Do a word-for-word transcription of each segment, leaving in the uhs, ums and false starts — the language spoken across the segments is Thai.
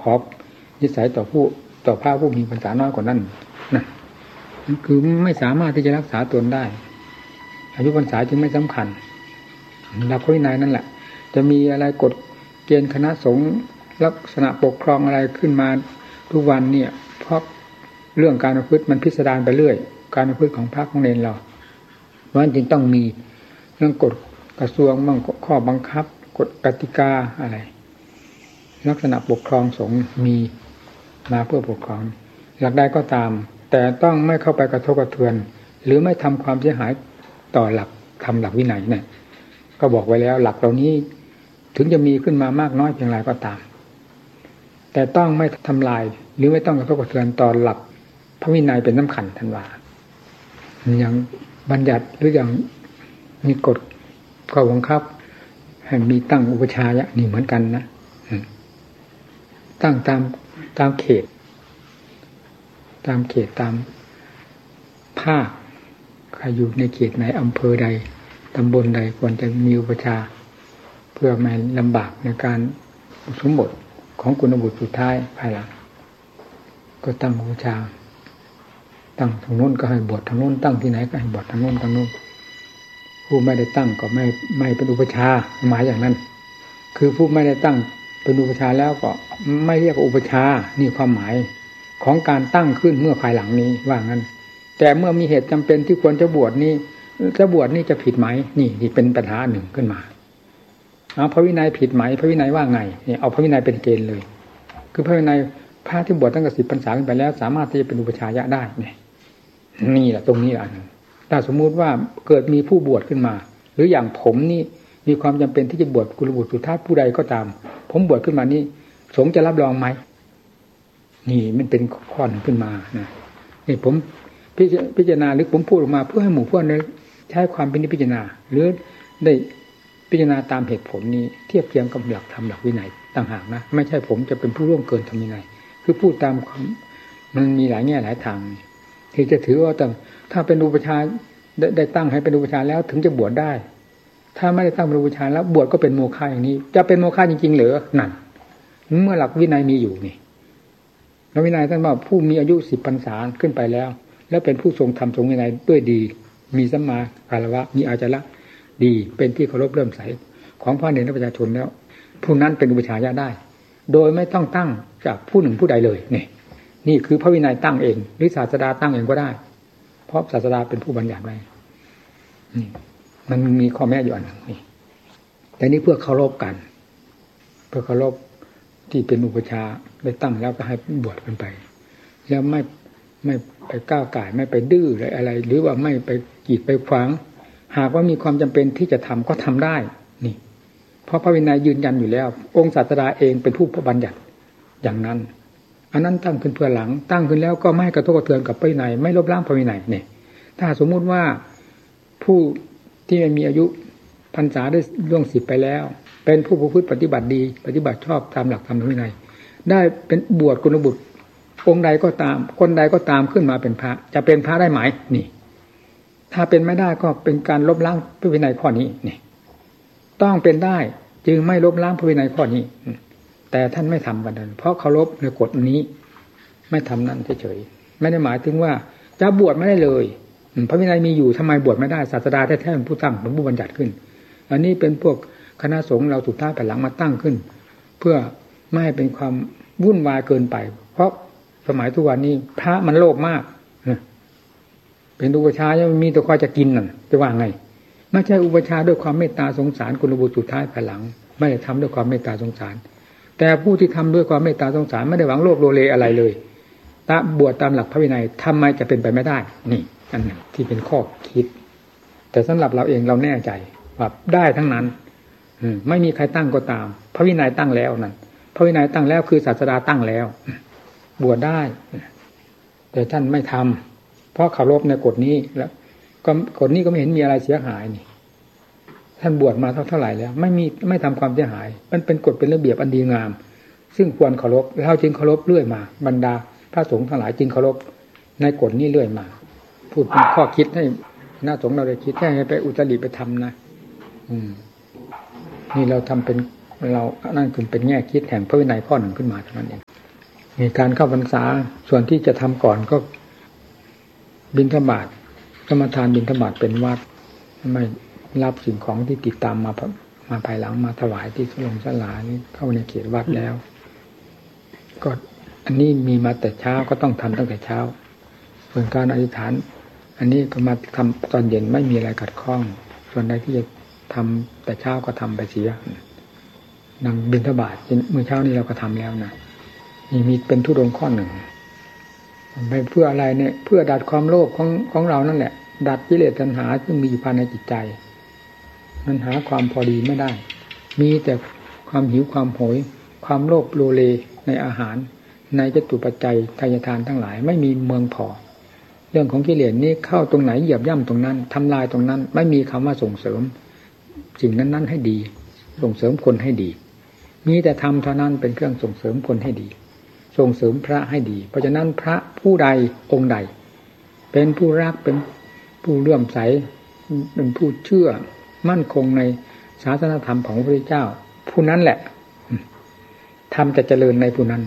ขอนิสัยต่อผู้ต่อพระผู้มีพรรษาน้อยกว่านั้นนะคือไม่สามารถที่จะรักษาตนได้อายุพรรษาจึงไม่สำคัญหลักพระวินัยนั่นแหละจะมีอะไรกฎเกณฑ์คณะสงฆ์ลักษณะปกครองอะไรขึ้นมาทุกวันเนี่ยเพราะเรื่องการประพฤติมันพิสดารไปเรื่อยการประพฤติของพระของเนรเราเพราะฉะนั้นจึงต้องมีเรื่องกฎกระทรวงบ้างข้อบังคับกฎกติกาอะไรลักษณะปกครองสงฆ์มีมาเพื่อปกครองหลักใดก็ตามแต่ต้องไม่เข้าไปกระทบกระเทือนหรือไม่ทำความเสียหายต่อหลักทำหลักวินัยเนี่ยก็บอกไว้แล้วหลักเหล่านี้ถึงจะมีขึ้นมามากน้อยเพียงไรก็ตามแต่ต้องไม่ทำลายหรือไม่ต้องกระทบกระเทือนต่อหลักพระวินัยเป็นสำคัญท่านว่าอย่างบัญญัติหรืออย่างมีกฎข้อบังคับให้มีตั้งอุปชายะนี่เหมือนกันนะตั้งตามตามเขตตามเขตตามภาคใครอยู่ในเขตไหนอำเภอใดตำบลใดควรจะมีอุปชาเพื่อไม่ลำบากในการสมบทของกุณบุตรสุดท้ายภายหลังก็ตั้งอุปชาตั้งทางโน้นก็ให้บวชทางโน้นตั้งที่ไหนก็ให้บวชทางโน้นทางโน้นผู้ไม่ได้ตั้งก็ไม่ไม่เป็นอุปชาหมายอย่างนั้นคือผู้ไม่ได้ตั้งเป็นอุปชาแล้วก็ไม่เรียกว่าอุปชานี่ความหมายของการตั้งขึ้นเมื่อภายหลังนี้ว่างั้นแต่เมื่อมีเหตุจำเป็นที่ควรจะบวชนี่จะบวชนี่จะผิดไหมนี่นี่เป็นปัญหาหนึ่งขึ้นมาเอาพระวินัยผิดไหมพระวินัยว่าไงเนี่ยเอาพระวินัยเป็นเกณฑ์เลยคือพระวินัยพระที่บวชตั้งแต่สิบพรรษาขึ้นไปแล้วสามารถที่จะเป็นอุปชายะได้เนี่ยนี่แหละตรงนี้แหละถ้าสมมุติว่าเกิดมีผู้บวชขึ้นมาหรืออย่างผมนี่มีความจำเป็นที่จะบวชกุลบุตรสุทัศน์ผู้ใดก็ตามผมบวชขึ้นมานี่สงฆ์จะรับรองไหมนี่มันเป็นข้อหนึ่งขึ้นมานะนี่ผมพิจารณาหรือผมพูดออกมาเพื่อให้หมู่เพื่อนได้ใช้ความเป็นพิจารณาหรือได้พิจารณาตามเหตุผลนี้เทียบเทียงกับหลักธรรมหลักวินัยต่างหากนะไม่ใช่ผมจะเป็นผู้ล่วงเกินธรรมวินัยคือพูดตามความมันมีหลายแง่หลายทางที่จะถือว่าแต่ถ้าเป็นอุปชาได้ได้ตั้งให้เป็นอุปชาแล้วถึงจะบวชได้ถ้าไม่ได้ตั้งเป็นอุปชาแล้วบวชก็เป็นโมฆะอย่างนี้จะเป็นโมฆะจริงๆเหรอนั่นเมื่อหลักวินัยมีอยู่นี่แล้ววินัยท่านว่าผู้มีอายุสิบพรรษาขึ้นไปแล้วแล้วเป็นผู้ทรงธรรมทรงวินัยด้วยดีมีสัมมาคารวะมีอาจาระดีเป็นที่เคารพเลื่อมใสของพระเนรและประชาชนแล้วผู้นั้นเป็นอุปชฌาย์ได้โดยไม่ต้องตั้งจากผู้หนึ่งผู้ใดเลยนี่นี่คือพระวินัยตั้งเองหรือศาสดาตั้งเองก็ได้เพราะศาสดาเป็นผู้บัญญัติไว้นี่มันมีข้อแม้อยู่อันหนึ่งนี่แต่นี่เพื่อเคารพกันเพื่อเคารพที่เป็นอุปชฌาย์ได้ตั้งแล้วก็ให้บวชกันไปแล้วไม่ไม่ไปก้าวก่ายไม่ไปดื้ออะไรอะไรหรือว่าไม่ไปกีดไปขวางหากว่ามีความจำเป็นที่จะทำก็ทำได้นี่เพราะพระวินัยยืนยันอยู่แล้วองค์ศาสดาเองเป็นผู้บัญญัติอย่างนั้นอันนั้นตั้งขึ้นเพื่อหลังตั้งขึ้นแล้วก็ไม่ให้กระทบกระเทือนกับพระวินัยไม่ลบล้างพระวินัยเนี่ยถ้าสมมุติว่าผู้ที่มีอายุพรรษาได้ล่วงสิบไปแล้วเป็นผู้ประพฤติปฏิบัติดีปฏิบัติชอบตามหลักธรรมวินัยได้เป็นบวชกุลบุตรองค์ใดก็ตามคนใดก็ตามขึ้นมาเป็นพระจะเป็นพระได้ไหมนี่ถ้าเป็นไม่ได้ก็เป็นการลบล้างพระวินัยข้อนี้นี่ต้องเป็นได้จึงไม่ลบล้างพระวินัยข้อนี้แต่ท่านไม่ทำกันนั้นเพราะเคารพในกฎนี้ไม่ทำนั้นเฉยๆไม่ได้หมายถึงว่าจะบวชไม่ได้เลยพระวินัยมีอยู่ทำไมบวชไม่ได้ศาสดาแท้ๆเป็นผู้ตั้งเป็นผู้บัญญัติขึ้นอันนี้เป็นพวกคณะสงฆ์เราสุดท้ายแต่หลังมาตั้งขึ้นเพื่อไม่ให้เป็นความวุ่นวายเกินไปเพราะสมัยทุกวันนี้พระมันโลภมากเป็นอุปชฌาย์ยังมีแต่คอยจะกินนั่นจะว่าไงไม่ใช่อุปชฌาย์ด้วยความเมตตาสงสารกุลบุตรสุดท้ายภายหลังไม่ได้ทำด้วยความเมตตาสงสารแต่ผู้ที่ทำด้วยความเมตตาสงสารไม่ได้หวังโลภโลเลอะไรเลยตาบวชตามหลักพระวินัยทำไมจะเป็นไปไม่ได้นี่อันหนึ่งที่เป็นข้อคิดแต่สำหรับเราเองเราแน่ใจว่าได้ทั้งนั้นไม่มีใครตั้งก็ตามพระวินัยตั้งแล้วนั่นพระวินัยตั้งแล้วคือศาสดาตั้งแล้วบวชได้แต่ท่านไม่ทำเพราะเคารพในกฎนี้แล้วก็กฎนี้ก็ไม่เห็นมีอะไรเสียหายนี่ท่านบวชมาเท่าเท่าไหร่แล้วไม่มีไม่ทำความเสียหายมันเป็นกฎเป็นระเบียบอันดีงามซึ่งควรเคารพเราจึงเคารพเรื่อยมาบรรดาพระสงฆ์ทั้งหลายจึงเคารพในกฎนี้เรื่อยมาพูดเป็นข้อคิดให้น่าสงฆ์เราได้คิดให้ไปอุตริไปทำนะอืมนี่เราทำเป็นเรานั่นคือเป็นแง่คิดแห่งพระวินัยข้อหนึ่งขึ้นมาเท่านั้นเองในการเข้าพรรษาส่วนที่จะทำก่อนก็บิณฑบาตสมทานบิณฑบาตเป็นวัดไม่รับสิ่งของที่ติดตามมามาภายหลังมาถวายที่สลงสลานี่เข้าในเขตวัดแล้วก็อันนี้มีมาแต่เช้าก็ต้องทำตั้งแต่เช้าส่วนการอธิษฐานอันนี้ก็มาทำตอนเย็นไม่มีอะไรขัดข้องส่วนใดที่จะทำแต่เช้าก็ทำไปเสียนั่งบิณฑบาตเมื่อเช้านี้เราก็ทำแล้วนะนี่มีเป็นธุดงค์ข้อหนึ่งไปเพื่ออะไรเนี่ยเพื่อดัดความโลภของของเรานั่นแหละดัดกิเลสตัณหาที่มีอยู่ภายในจิตใจมันหาความพอดีไม่ได้มีแต่ความหิวความโหยความโลภโลเลในอาหารในจตุปัจจัยทายทานทั้งหลายไม่มีเมืองพอเรื่องของกิเลสนี้เข้าตรงไหนเหยียบย่ำตรงนั้นทำลายตรงนั้นไม่มีคำว่าส่งเสริมสิ่งนั้นๆให้ดีส่งเสริมคนให้ดีมีแต่ธรรมเท่านั้นเป็นเครื่องส่งเสริมคนให้ดีส่งเสริมพระให้ดีเพราะฉะนั้นพระผู้ใดองค์ใดเป็นผู้รักเป็นผู้เลื่อมใสเป็นผู้เชื่อมั่นคงในศาสนธรรมของพระพุทธเจ้าผู้นั้นแหละธรรมจะเจริญในผู้นั้น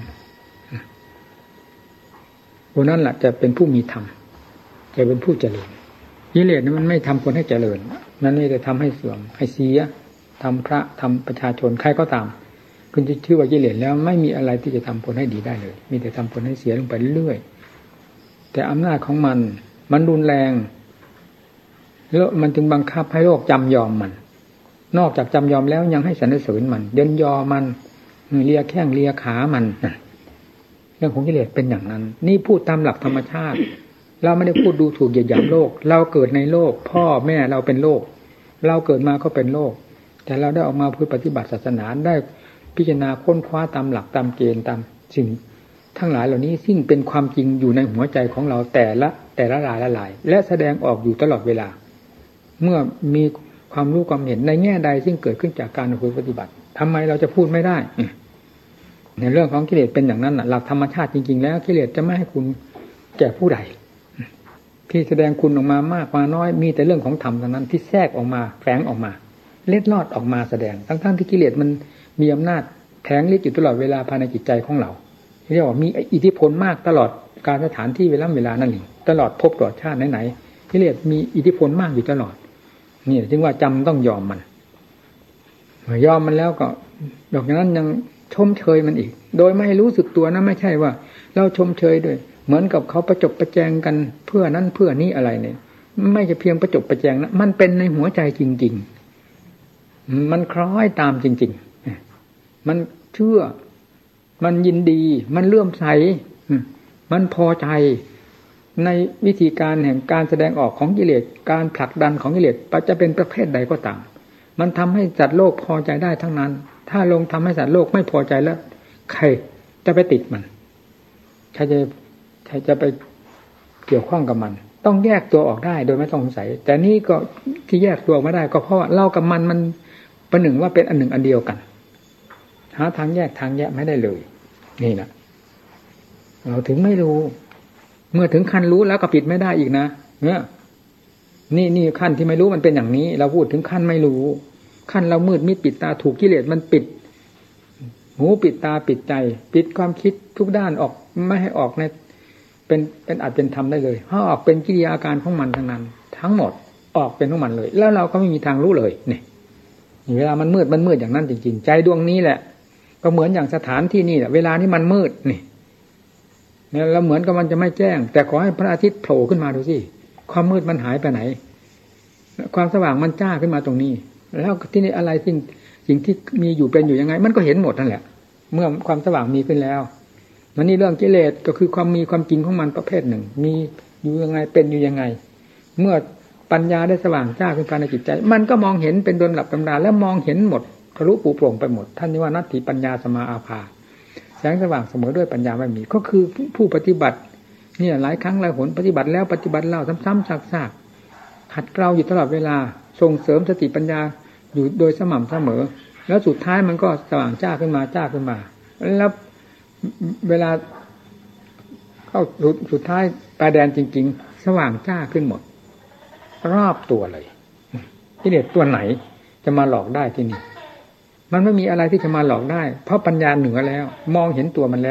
ผู้นั้นแหละจะเป็นผู้มีธรรมจะเป็นผู้เจริญกิเลสนั้นมันไม่ทำคนให้เจริญนั้นนี่จะทำให้เสื่อมให้เสียทำพระทำประชาชนใครก็ตามคุณจะชื่อว่ากิเลสแล้วไม่มีอะไรที่จะทำคนให้ดีได้เลยมีแต่ทำคนให้เสียลงไปเรื่อยๆแต่อำนาจของมันมันรุนแรงแล้วมันจึงบังคับให้โลกจำยอมมันนอกจากจำยอมแล้วยังให้สรรเสริญมันเยินยอมันเลียแข้งเลียขามันเรื่องของกิเลสเป็นอย่างนั้นนี่พูดตามหลักธรรมชาติเราไม่ได้พูดดูถูกเหยียดหยามโลกเราเกิดในโลกพ่อแม่เราเป็นโลกเราเกิดมาก็เป็นโลกแต่เราได้ออกมาเพื่อปฏิบัติศาสนาได้พิจารณาค้นคว้าตามหลักตามเกณฑ์ตามสิ่งทั้งหลายเหล่านี้ซึ่งเป็นความจริงอยู่ในหัวใจของเราแต่ละแต่ละรายละหลายและแสดงออกอยู่ตลอดเวลาเมื่อมีความรู้ความเห็นในแง่ใดซึ่งเกิดขึ้นจากการปฏิบัติทำไมเราจะพูดไม่ได้ในเรื่องของกิเลสเป็นอย่างนั้นหลักธรรมชาติจริงๆแล้วกิเลสจะไม่ให้คุณแก่ผู้ใดที่แสดงคุณออกมามากมาน้อยมีแต่เรื่องของธรรมเท่านั้นที่แทรกออกมาแฝงออกมาเล็ดลอดออกมาแสดงทั้งๆที่กิเลสมันมีอำนาจแผงฤทธิ์อยู่ตลอดเวลาภายในจิตใจของเราเรียกว่ามีอิทธิพลมากตลอดการสถานที่เวลาเวลานั่นเองตลอดภพตลอดชาติไหนๆกิเลสมีอิทธิพลมากอยู่ตลอดนี่จึงว่าจำต้องยอมมันยอมมันแล้วก็ดอกนั้นยังชมเชยมันอีกโดยไม่รู้สึกตัวนะไม่ใช่ว่าเราชมเชยด้วยเหมือนกับเขาประจบประแจงกันเพื่อนั้นเพื่อนี้อะไรเนี่ยไม่ใช่เพียงประจบประแจงนะมันเป็นในหัวใจจริงๆมันคล้อยตามจริงๆมันเชื่อมันยินดีมันเลื่อมใสมันพอใจในวิธีการแห่งการแสดงออกของกิเลสการผลักดันของกิเลสจะเป็นประเภทใดก็ตามมันทำให้สัตว์โลกพอใจได้ทั้งนั้นถ้าลงทำให้สัตว์โลกไม่พอใจแล้วใครจะไปติดมันใครจะใครจะไปเกี่ยวข้องกับมันต้องแยกตัวออกได้โดยไม่ต้องสงสัยแต่นี่ก็ที่แยกตัวไม่ได้ก็เพราะเรากับมันมันประหนึ่งว่าเป็นอันหนึ่งอันเดียวกันหาทางแยกทางแยกไม่ได้เลยนี่นะเราถึงไม่รู้เมื่อถึงขั้นรู้แล้วก็ปิดไม่ได้อีกนะเนี่ยนี่นี่ขั้นที่ไม่รู้มันเป็นอย่างนี้เราพูดถึงขั้นไม่รู้ขั้นเรามืดมิดปิดตาถูกกิเลสมันปิดหูปิดตาปิดใจปิดความคิดทุกด้านออกไม่ให้ออกในเป็นเป็นอาจเป็นธรรมได้เลยถ้าออกเป็นกิริยาการของมันทั้งนั้นทั้งหมดออกเป็นของมันเลยแล้วเราก็ไม่มีทางรู้เลยเนี่ยเวลามันมืดมันมืดอย่างนั้นจริงๆใจดวงนี้แหละก็เหมือนอย่างสถานที่นี่แหละเวลานี้มันมืดนี่เนี่ยเราเหมือนกับมันจะไม่แจ้งแต่ขอให้พระอาทิตย์โผล่ขึ้นมาดูสิความมืดมันหายไปไหนความสว่างมันจ้าขึ้นมาตรงนี้แล้วที่นี่อะไรสิ่งสิ่งที่มีอยู่เป็นอยู่ยังไงมันก็เห็นหมดนั่นแหละเมื่อความสว่างมีขึ้นแล้วนั่นนี่เรื่องกิเลสก็คือความมีความจริงของมันประเภทหนึ่งมีอยู่ยังไงเป็นอยู่ยังไงเมื่อปัญญาได้สว่างจ้าขึ้นภายในจิตใจมันก็มองเห็นเป็นดลหลับตำราแล้วมองเห็นหมดทะลุปูโปร่งไปหมดท่านนี้ว่านัตถิปัญญาสมาอาภาแสงสว่างเสมอด้วยปัญญาไม่มีก็คือผู้ปฏิบัติเนี่ยหลายครั้งหลายหนปฏิบัติแล้วปฏิบัติเล่าซ้ำๆซากๆขัดเกลาอยู่ตลอดเวลาส่งเสริมสติปัญญาอยู่โดยสม่ำเสมอแล้วสุดท้ายมันก็สว่างจ้าขึ้นมาจ้าขึ้นมาแล้วเวลาเข้าสุดท้ายปลายแดนจริงๆสว่างจ้าขึ้นหมดรอบตัวเลยกิเลสตัวไหนจะมาหลอกได้ที่นี่มันไม่มีอะไรที่จะมาหลอกได้เพราะปัญญาเหนือแล้วมองเห็นตัวมันแล้ว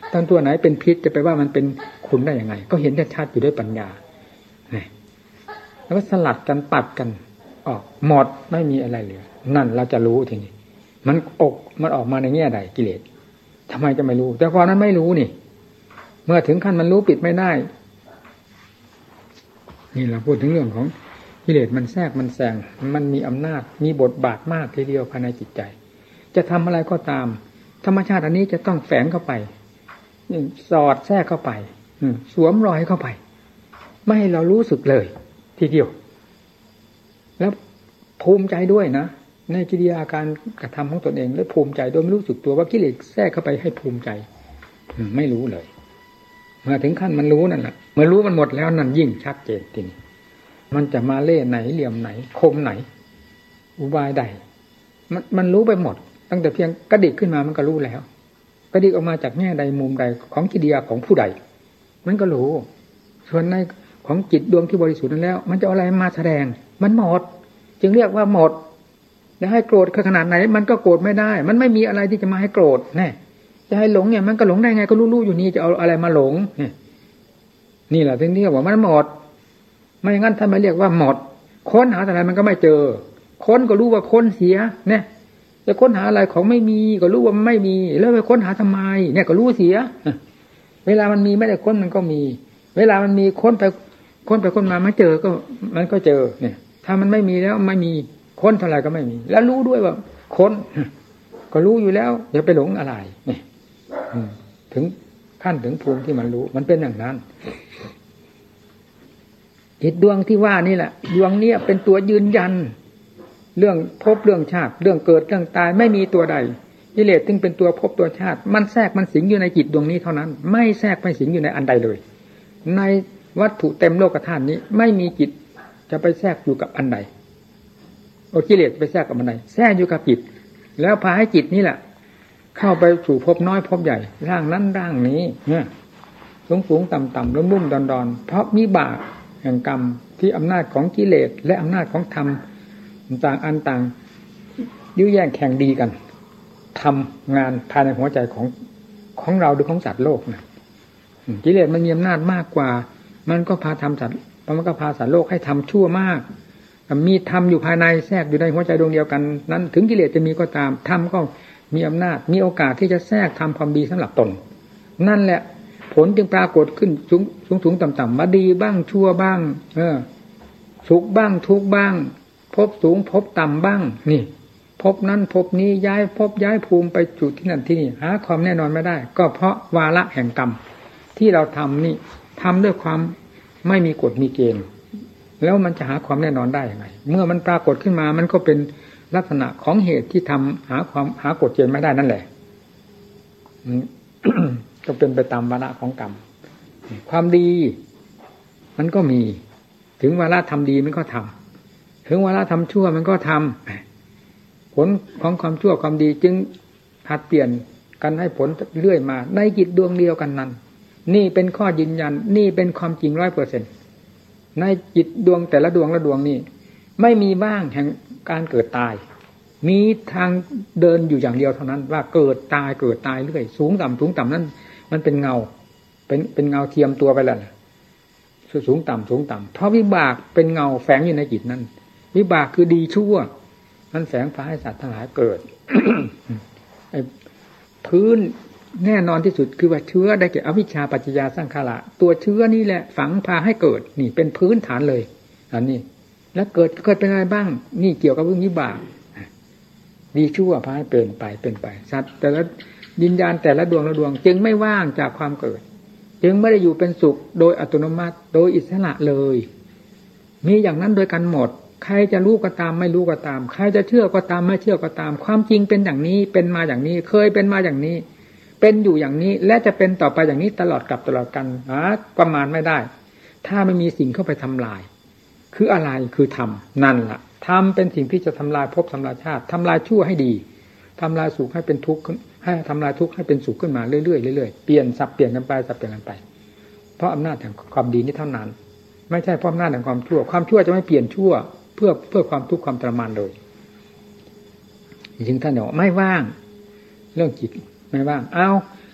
ตั้งตัวไหนเป็นพิษจะไปว่ามันเป็นคุณได้ยังไงก็เห็นชัดๆอยู่ด้วยปัญญาเนี่ยแล้วก็สลัดกันปัดกันออกหมดไม่มีอะไรเหลือนั่นเราจะรู้ทีนี้มันอกมันออกมาในแง่ใดกิเลสทำไมจะไม่รู้แต่ก่อนนั้นไม่รู้นี่เมื่อถึงขั้นมันรู้ปิดไม่ได้นี่เราพูดถึงเรื่องของกิเลสมันแทรกมันแซงมันมีอำนาจมีบทบาทมากทีเดียวภายในจิตใจจะทำอะไรก็ตามธรรมชาติอันนี้จะต้องแฝงเข้าไปสอดแทรกเข้าไปสวมรอยเข้าไปไม่ให้เรารู้สึกเลยทีเดียวแล้วภูมิใจด้วยนะในกิริยาการกระทำของตนเองและภูมิใจโดยไม่รู้สึกตัวว่ากิเลสแทรกเข้าไปให้ภูมิใจไม่รู้เลยเมื่อถึงขั้นมันรู้นั่นแหละเมื่อรู้มันหมดแล้วนั่นยิ่งชัดเจนทีนี้มันจะมาเล่ไหนเหลี่ยมไหนคมไหนอุบายใดมันมันรู้ไปหมดตั้งแต่เพียงกระดิกขึ้นมามันก็รู้แล้วกระดิกออกมาจากแง่ใดมุมใดของกิริยาของผู้ใดมันก็รู้ส่วนในของจิตดวงที่บริสุทธิ์นั้นแล้วมันจะเอาอะไรมาแสดงมันหมดจึงเรียกว่าหมดแล้วให้โกรธขนาดไหนมันก็โกรธไม่ได้มันไม่มีอะไรที่จะมาให้โกรธแน่จะให้หลงเนี่ยมันก็หลงได้ไงก็รู้ๆอยู่นี่จะเอาอะไรมาหลงนี่นี่แหละที่เรียกว่ามันหมดไม่อย่างนั้นถ้าไม่เรียกว่าหมดค้นหาอะไรมันก็ไม่เจอค้นก็รู้ว่าค้นเสียเนี่ยจะค้นหาอะไรของไม่มีก็รู้ว่ามันไม่มีแล้วไปค้นหาทำไมเนี่ยก็รู้เสียเวลามันมีไม่ได้ค้นมันก็มีเวลามันมีค้นไปค้นไปค้นมาไม่เจอก็มันก็เจอเนี่ยถ้ามันไม่มีแล้วไม่มีค้นเท่าไหร่ก็ไม่มีแล้วรู้ด้วยว่าค้นก็รู้อยู่แล้วอย่าไปหลงอะไรเนี่ยถึงขั้นถึงภูมิที่มันรู้มันเป็นอย่างนั้นจิตดวงที่ว่านี่แหละดวงนี้เป็นตัวยืนยันเรื่องภพเรื่องชาติเรื่องเกิดเรื่องตายไม่มีตัวใดกิเลสจึงเป็นตัวภพตัวชาติมันแทรกมันสิงอยู่ในจิตดวงนี้เท่านั้นไม่แทรกไม่สิงอยู่ในอันใดเลยในวัตถุเต็มโลกธาตุนี้ไม่มีจิตจะไปแทรกอยู่กับอันใดโอกิเลสไปแทรกกับอันใดแทรกอยู่กับจิตแล้วพาให้จิตนี่แหละเข้าไปสู่ภพน้อยภพใหญ่ร่างนั้นร่างนี้เนี่ยสูงสูงต่ำต่ำลุ่มลุ่มดอนดอนเพราะมีบาปแห่งกรรมที่อำนาจของกิเลสและอำนาจของธรรมต่างอันต่างยื้อแย่งแข่งดีกันทำงานภายในหัวใจของของเราหรือของสัตว์โลกนะกิเลสมันมีอำนาจมากกว่ามันก็พาทำสัตว์มันก็พาสัตว์โลกให้ทำชั่วมากมีธรรมอยู่ภายในแทรกอยู่ในหัวใจดวงเดียวกันนั้นถึงกิเลสจะมีก็ตามธรรมก็มีอำนาจมีโอกาสที่จะแทรกทำความดีสำหรับตนนั่นแหละผลจึงปรากฏขึ้นสูงสูงสูงต่ำต่ำมาดีบ้างชั่วบ้างเออสุขบ้างทุกข์บ้างพบสูงพบต่ำบ้างนี่พบนั้นพบนี้ย้ายพบย้ายภูมิไปจุดที่นั่นที่นี่หาความแน่นอนไม่ได้ก็เพราะวาระแห่งกรรมที่เราทำนี่ทำด้วยความไม่มีกฎมีเกณฑ์แล้วมันจะหาความแน่นอนได้ยังไงเมื่อมันปรากฏขึ้นมามันก็เป็นลักษณะของเหตุที่ทำหาความหากฎเกณฑ์ไม่ได้นั่นแหละ ก็เป็นไปตามวาระของกรรมความดีมันก็มีถึงวาระทำดีมันก็ทำถึงวาระทำชั่วมันก็ทำผลของความชั่วความดีจึงผัดเปลี่ยนกันให้ผลเรื่อยมาในจิตดวงเดียวกันนั้นนี่เป็นข้อยืนยันนี่เป็นความจริงร้อยเปอร์เซ็นต์ในจิตดวงแต่ละดวงละดวงนี่ไม่มีบ้างแห่งการเกิดตายมีทางเดินอยู่อย่างเดียวเท่านั้นว่าเกิดตายเกิดตายเรื่อยสูงต่ำสูงต่ำนั้นมันเป็นเงาเป็นเป็นเงาเทียมตัวไปแล้วสูงต่ำสูงต่ำเพราะวิบากเป็นเงาแฝงอยู่ในจิตนั้นวิบากคือดีชั่วมันแฝงพาให้สัตว์ทั้งหลายเกิด ไอ้พื้นแน่นอนที่สุดคือว่าเชื้อได้แก่อวิชชาปัจจยาสังขารตัวเชื้อนี่แหละฝังพาให้เกิดนี่เป็นพื้นฐานเลยอันนี้แล้วเกิดเกิดเป็นอะไรบ้างนี่เกี่ยวกับเรื่องวิบากดีชั่วพาให้เป็นไปเป็นไปสัตว์แต่ละวิญญาณแต่ละดวงละดวงจึงไม่ว่างจากความเกิดจึงไม่ได้อยู่เป็นสุขโดยอัตโนมัติโดยอิสระเลยมีอย่างนั้นโดยกันหมดใครจะรู้ก็ตามไม่รู้ก็ตามใครจะเชื่อก็ตามไม่เชื่อก็ตามความจริงเป็นอย่างนี้เป็นมาอย่างนี้เคยเป็นมาอย่างนี้เป็นอยู่อย่างนี้และจะเป็นต่อไปอย่างนี้ตลอดกับตลอดกันหาประมาณไม่ได้ถ้าไม่มีสิ่งเข้าไปทำลายคืออะไรคือธรรมนั่นล่ะธรรมเป็นสิ่งที่จะทำลายภพทำลายชาติทำลายชั่วให้ดีทำลายสุขให้เป็นทุกข์ให้ทำลายทุกข์ให้เป็นสุขขึ้นมาเรื่อยๆเรื่อยๆเปลี่ยนสับเปลี่ยนกันไปสับเปลี่ยนกันไปเพราะอำนาจแห่งความดีนี้เท่านั้นไม่ใช่เพราะอำนาจแห่งความชั่วความชั่วจะไม่เปลี่ยนชั่วเพื่อเพื่อความทุกข์ความทรมานเลยจริงๆท่านบอกไม่ว่างเรื่องจิตไม่ว่างเอา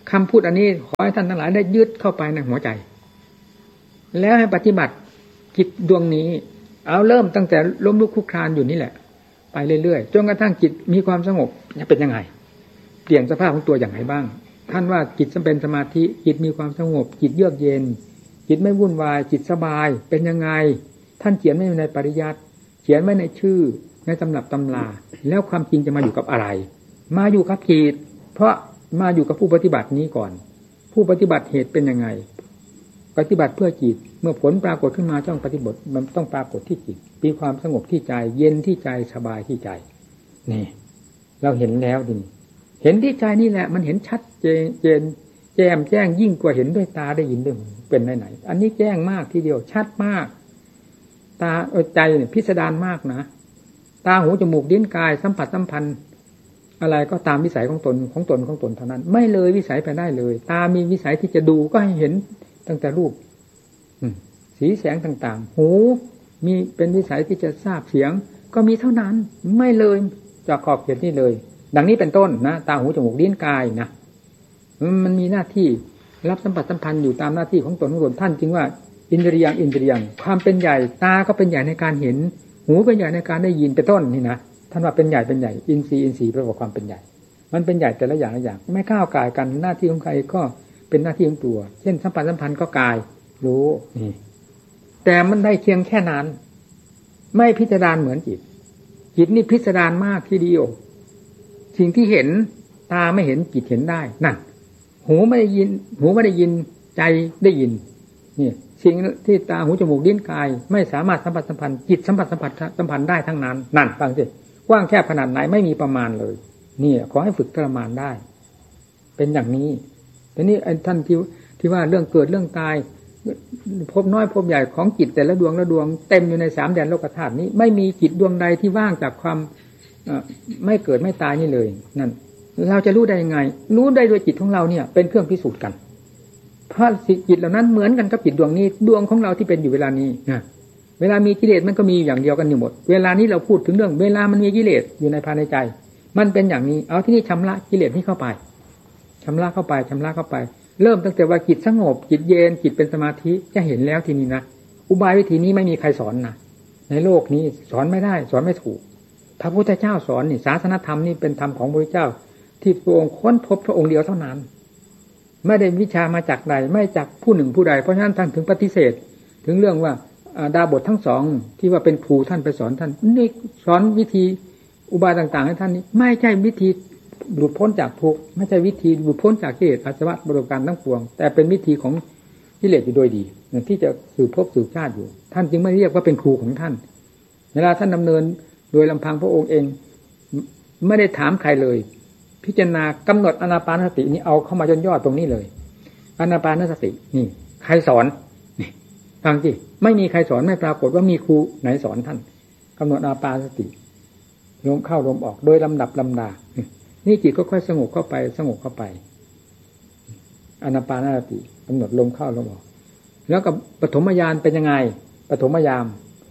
คำพูดอันนี้ขอให้ท่านทั้งหลายได้ยึดเข้าไปในหัวใจแล้วให้ปฏิบัติจิตดวงนี้เอาเริ่มตั้งแต่ล้มลุกคลุกคลานอยู่นี่แหละไปเรื่อยๆจนกระทั่งจิตมีความสงบจะเป็นยังไงเปลี่ยนสภาพของตัวอย่างไรบ้างท่านว่าจิตเป็นสมาธิจิตมีความสงบจิตเยือกเย็นจิตไม่วุ่นวายจิตสบายเป็นยังไงท่านเขียนไม่ในปริยัติเขียนไม่ในชื่อในตำรับตำราแล้วความจริงจะมาอยู่กับอะไรมาอยู่กับจิตเพราะมาอยู่กับผู้ปฏิบัตินี้ก่อนผู้ปฏิบัติเหตุเป็นยังไงปฏิบัติเพื่อจิตเมื่อผลปรากฏขึ้นมาต้องปฏิบัติมันต้องปรากฏที่จิตมีความสงบที่ใจเย็นที่ใจสบายที่ใจนี่เราเห็นแล้วดิเห็นที่ใจนี่แหละมันเห็นชัดเจนเจนแจ่มแจ้งยิ่งกว่าเห็นด้วยตาได้ยินด้วยหูเป็นไหนไหนอันนี้แจ้งมากทีเดียวชัดมากตาใจเนี่ยพิสดารมากนะตาหูจมูกลิ้นกายสัมผัสสัมพันธ์อะไรก็ตามวิสัยของตนของตนของตนเท่านั้นไม่เลยวิสัยไปได้เลยตามีวิสัยที่จะดูก็ให้เห็นตั้งแต่รูปสีแสงต่างๆหูมีเป็นวิสัยที่จะทราบเสียงก็มีเท่านั้นไม่เลยจากขอบเขตนี่เลยดังนี้เป็นต้นนะตาหูจมูกลิ้นกายนะมันมีหน้าที่รับสัมผัสสัมพันธ์อยู่ตามหน้าที่ของตนของตนท่านจึงว่าอินทรียังอินทรียังความเป็นใหญ่ตาก็เป็นใหญ่ในการเห็นหูเป็นใหญ่ในการได้ยินเป็นต้นนี่นะท่านว่าเป็นใหญ่เป็นใหญ่อินทรีย์อินทรีย์ประกอบความเป็นใหญ่มันเป็นใหญ่แต่ละอย่างละอย่างไม่ก้าวก่ายกันหน้าที่ของใครก็เป็นหน้าที่ของตัวเช่นสัมผัสสัมพันธ์ก็กายรู้นี่แต่มันได้เพียงแค่นั้นไม่พิจารณาเหมือนจิตจิตนี่พิจารณามากทีเดียวสิ่งที่เห็นตาไม่เห็นจิตเห็นได้นั่นหูไม่ได้ยินหูไม่ได้ยินใจได้ยินนี่สิ่งที่ตาหูจมูกลิ้นกายไม่สามารถสัมผัสสัมพันธ์จิตสัมผัสสัมผัสสัมพันธ์ได้ทั้งนั้นนั่นฟังสิกว้างแคบขนาดไหนไม่มีประมาณเลยนี่ขอให้ฝึกทรมานได้เป็นอย่างนี้แต่นี่ท่านที่ที่ว่าเรื่องเกิดเรื่องตายพบน้อยพบใหญ่ของจิตแต่ละดวงละดวงเต็มอยู่ในสามแดนโลกธาตุนี้ไม่มีจิตดวงใดที่ว่างจากความไม่เกิดไม่ตายนี่เลยนั่นเราจะรู้ได้ยังไงรู้ได้โดยจิตของเราเนี่ยเป็นเครื่องพิสูจน์กันเพราะจิตเหล่านั้นเหมือนกันกับจิตดวงนี้ดวงของเราที่เป็นอยู่เวลานี้นะเวลามีกิเลสมันก็มีอย่างเดียวกันอยู่หมดเวลานี้เราพูดถึงเรื่องเวลามันมีกิเลสอยู่ในภายในใจมันเป็นอย่างนี้เอาที่นี่ชำระกิเลสนี้เข้าไปชำระเข้าไปชำระเข้าไปเริ่มตั้งแต่ว่าจิตสงบจิตเย็นจิตเป็นสมาธิจะเห็นแล้วทีนี้นะอุบายวิธีนี้ไม่มีใครสอนนะในโลกนี้สอนไม่ได้สอนไม่ถูกพระพุทธเจ้าสอนนี่ศาสนธรรมนี่เป็นธรรมของพระพุทธเจ้าที่พระองค์ค้นพบพระองค์เดียวเท่านั้นไม่ได้วิชามาจากใดไม่จากผู้หนึ่งผู้ใดเพราะฉะนั้นท่านถึงปฏิเสธถึงเรื่องว่าดาบททั้งสองที่ว่าเป็นครูท่านไปสอนท่านนี่สอนวิธีอุบายต่างๆให้ท่านนี้ไม่ใช่วิธีหลุดพ้นจากทุกข์ไม่ใช่วิธีหลุดพ้นจากกิเลสอาสวะบริการทั้งปวงแต่เป็นวิธีของกิเลสอยู่โดยดีที่จะสืบพบสืบชาติอยู่ท่านจึงไม่เรียกว่าเป็นครูของท่านเวลาท่านดำเนินโดยลำพังพระองค์เองไม่ได้ถามใครเลยพิจารณากำหนดอานาปานสตินี้เอาเข้ามาย่นย่อตรงนี้เลยอานาปานสตินี่ใครสอนนี่ฟังสิไม่มีใครสอนไม่ปรากฏว่ามีครูไหนสอนท่านกำหนดอานาปานสติลมเข้าลมออกโดยลำดับลำดานี่จิตก็ค่อยสงบเข้าไปสงบเข้าไปอานาปานสติกำหนดลมเข้าลมออกแล้วกับปฐมญาณเป็นยังไงปฐมญาณ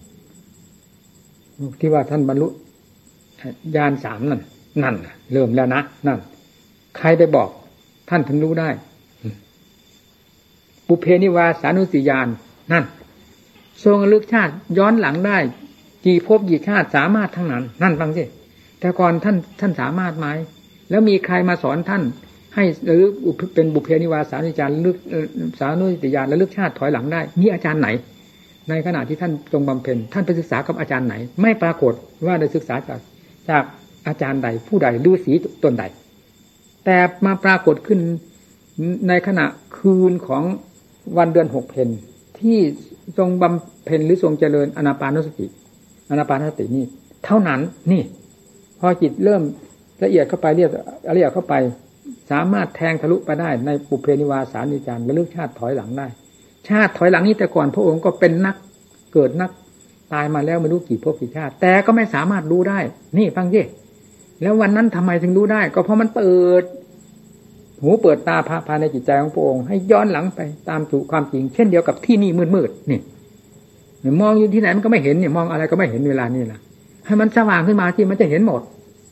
ที่ว่าท่านบรรลุญาณสามนั่นนั่นเริ่มแล้วนะนั่นใครไปบอกท่านถึงรู้ได้ปุเพนิวาสานุสติญาณนั่นทรงระลึกชาติย้อนหลังได้กี่ภพกี่ชาติสามารถทั้งนั้นนั่นฟังสิแต่ก่อนท่านท่านสามารถไหมแล้วมีใครมาสอนท่านให้ระลึกเป็นบุเพนิวาสานุสติญาณระลึกสานุสติญาณระลึกชาติถอยหลังได้มีอาจารย์ไหนในขณะที่ท่านทรงบำเพ็ญท่านไปศึกษากับอาจารย์ไหนไม่ปรากฏว่าได้ศึกษาจากจากอาจารย์ใดผู้ใดฤาษีตนใดแต่มาปรากฏขึ้นในขณะคืนของวันเดือนหกเพ็ญที่ทรงบำเพ็ญหรือทรงเจริญอานาปานสติอานาปานสตินี่เท่านั้นนี่พอจิตเริ่มละเอียดเข้าไปเรียกละเอียดเข้าไปสามารถแทงทะลุไปได้ในปุเพนิวาสานุสติญาณระลึกชาติถอยหลังได้ชาติถอยหลังนี้แต่ก่อนพระองค์ก็เป็นนักเกิดนักตายมาแล้วไม่รู้กี่ภพกี่ชาติแต่ก็ไม่สามารถรู้ได้นี่ฟังสิแล้ววันนั้นทำไมถึงรู้ได้ก็เพราะมันเปิดหูเปิดตาภายในจิตใจของพระองค์ให้ย้อนหลังไปตามสู่ความจริงเช่นเดียวกับที่นี่มืดๆนี่มองอยู่ที่ไหนมันก็ไม่เห็นเนี่ยมองอะไรก็ไม่เห็นเวลานี้ล่ะให้มันสว่างขึ้นมาที่มันจะเห็นหมด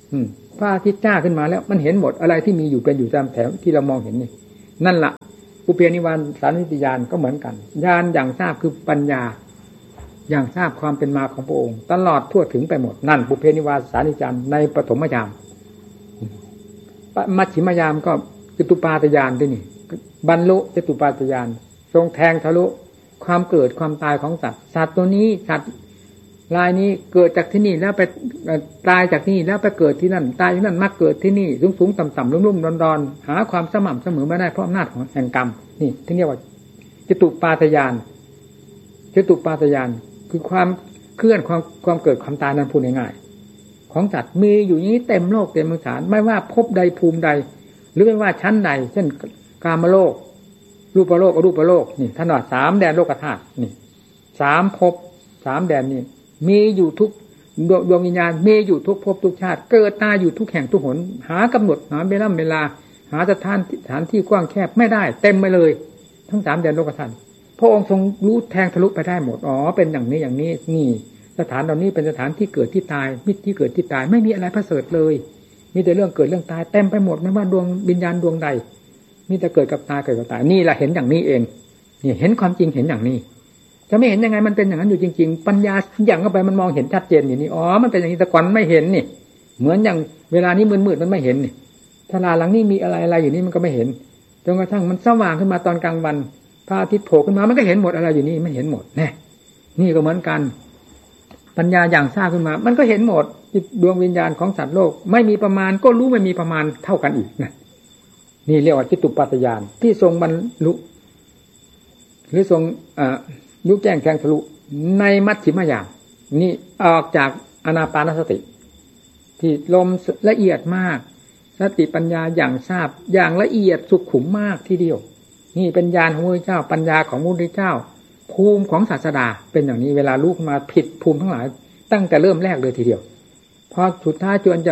อืมพระอาทิตย์จ้าขึ้นมาแล้วมันเห็นหมดอะไรที่มีอยู่เป็นอยู่ตามแถวที่เรามองเห็นนี่นั่นละปุเพนิวาสานิติญาณก็เหมือนกันญาณอย่างทราบคือปัญญาอย่างทราบความเป็นมาของพระองค์ตลอดทั่วถึงไปหมดนั่นปุเพนิวาสานิติญาณในปฐมยามมัชฌิมยามก็จตุปาตญาณด้วยนี่บรรลุจตุปาตญาณทรงแทงทะลุความเกิดความตายของสัตว์สัตว์ตัวนี้สัตว์รายนี้เกิดจากที่นี่แล้วไปตายจากที่นี่แล้วไปเกิดที่นั่นตายที่นั่นมาเกิดที่นี่สูงสูงต่ำต่ำลุ่มลุ่มดอนดอนหาความสม่ำเสมอไม่ได้เพราะอำนาจของแห่งกรรมนี่ที่เรียกว่าจตุปาตญาณจตุปาตญาณคือความเคลื่อนความความเกิดความตายนั้นพูดง่ายๆของสัตว์มีอยู่อย่างนี้เต็มโลกเต็มสงสารไม่ว่าภพใดภูมิใดหรือไม่ว่าชั้นใดเช่นกามโลกรูปโลกอรูปโลกนี่ท่านว่าสามแดนโลกธาตุนี่สามภพสามแดนนี่มีอยู่ทุกดวงดวงวิญญาณมีอยู่ทุกภพทุกชาติเกิดตายอยู่ทุกแห่งทุกหนหากำหนดหาเวลาเวลาหาสถานสถานที่กว้างแคบไม่ได้เต็มไปเลยทั้งสามแดนโลกธาตุพระองค์ทรงรู้แทงทะลุไปได้หมดอ๋อเป็นอย่างนี้อย่างนี้นี่สถานเหล่านี้เป็นสถานที่เกิดที่ตายมิตรที่เกิดที่ตายไม่มีอะไรประเสริฐเลยมีแต่เรื่องเกิดเรื่องตายเต็มไปหมดไม่ว่าดวงวิญญาณดวงใดมีแต่เกิดกับตายเกิดกับตายนี่แหละเห็นอย่างนี้เองนี่เห็นความจริงเห็นอย่างนี้จะไม่เห็นยังไงมันเป็นอย่างนั้นอยู่จริงๆปัญญาอย่างเข้าไปมันมองเห็นชัดเจนอย่างนี้อ๋อมันเป็นอย่างนี้แต่ก่อนไม่เห็นนี่เหมือนอย่างเวลานี้มืดๆมันไม่เห็นนี่ถ้าลาหลังนี้มีอะไรอะไรอยู่นี่มันก็ไม่เห็นจนกระทั่งมันสว่างขึ้นมาตอนกลางวันพระอาทิตย์โผล่ขึ้นมามันก็เห็นหมดอะไรอยู่นี่ไม่เห็นหมดแน่นี่ก็เหมือนกันปัญญาอย่างทราบขึ้นมามันก็เห็นหมดดวงวิญญาณของสัตว์โลกไม่มีประมาณก็รู้ไม่มีประมาณเท่ากันอีกนะนี่เรียกว่าจตุปัฏฐญาณที่ทรงบรรลุหรือทรงรู้แจ้งแทงทะลุในมัชฌิมญาณนี่ออกจากอานาปานสติที่ลมละเอียดมากสติปัญญาอย่างทราบอย่างละเอียดสุขุมมากทีเดียวนี่เป็นญาณของพระพุทธเจ้าปัญญาของพระพุทธเจ้าภูมิของศาสดาเป็นอย่างนี้เวลาลุกมาผิดภูมิทั้งหลายตั้งแต่เริ่มแรกเลยทีเดียวพอสุดท้ายจนจะ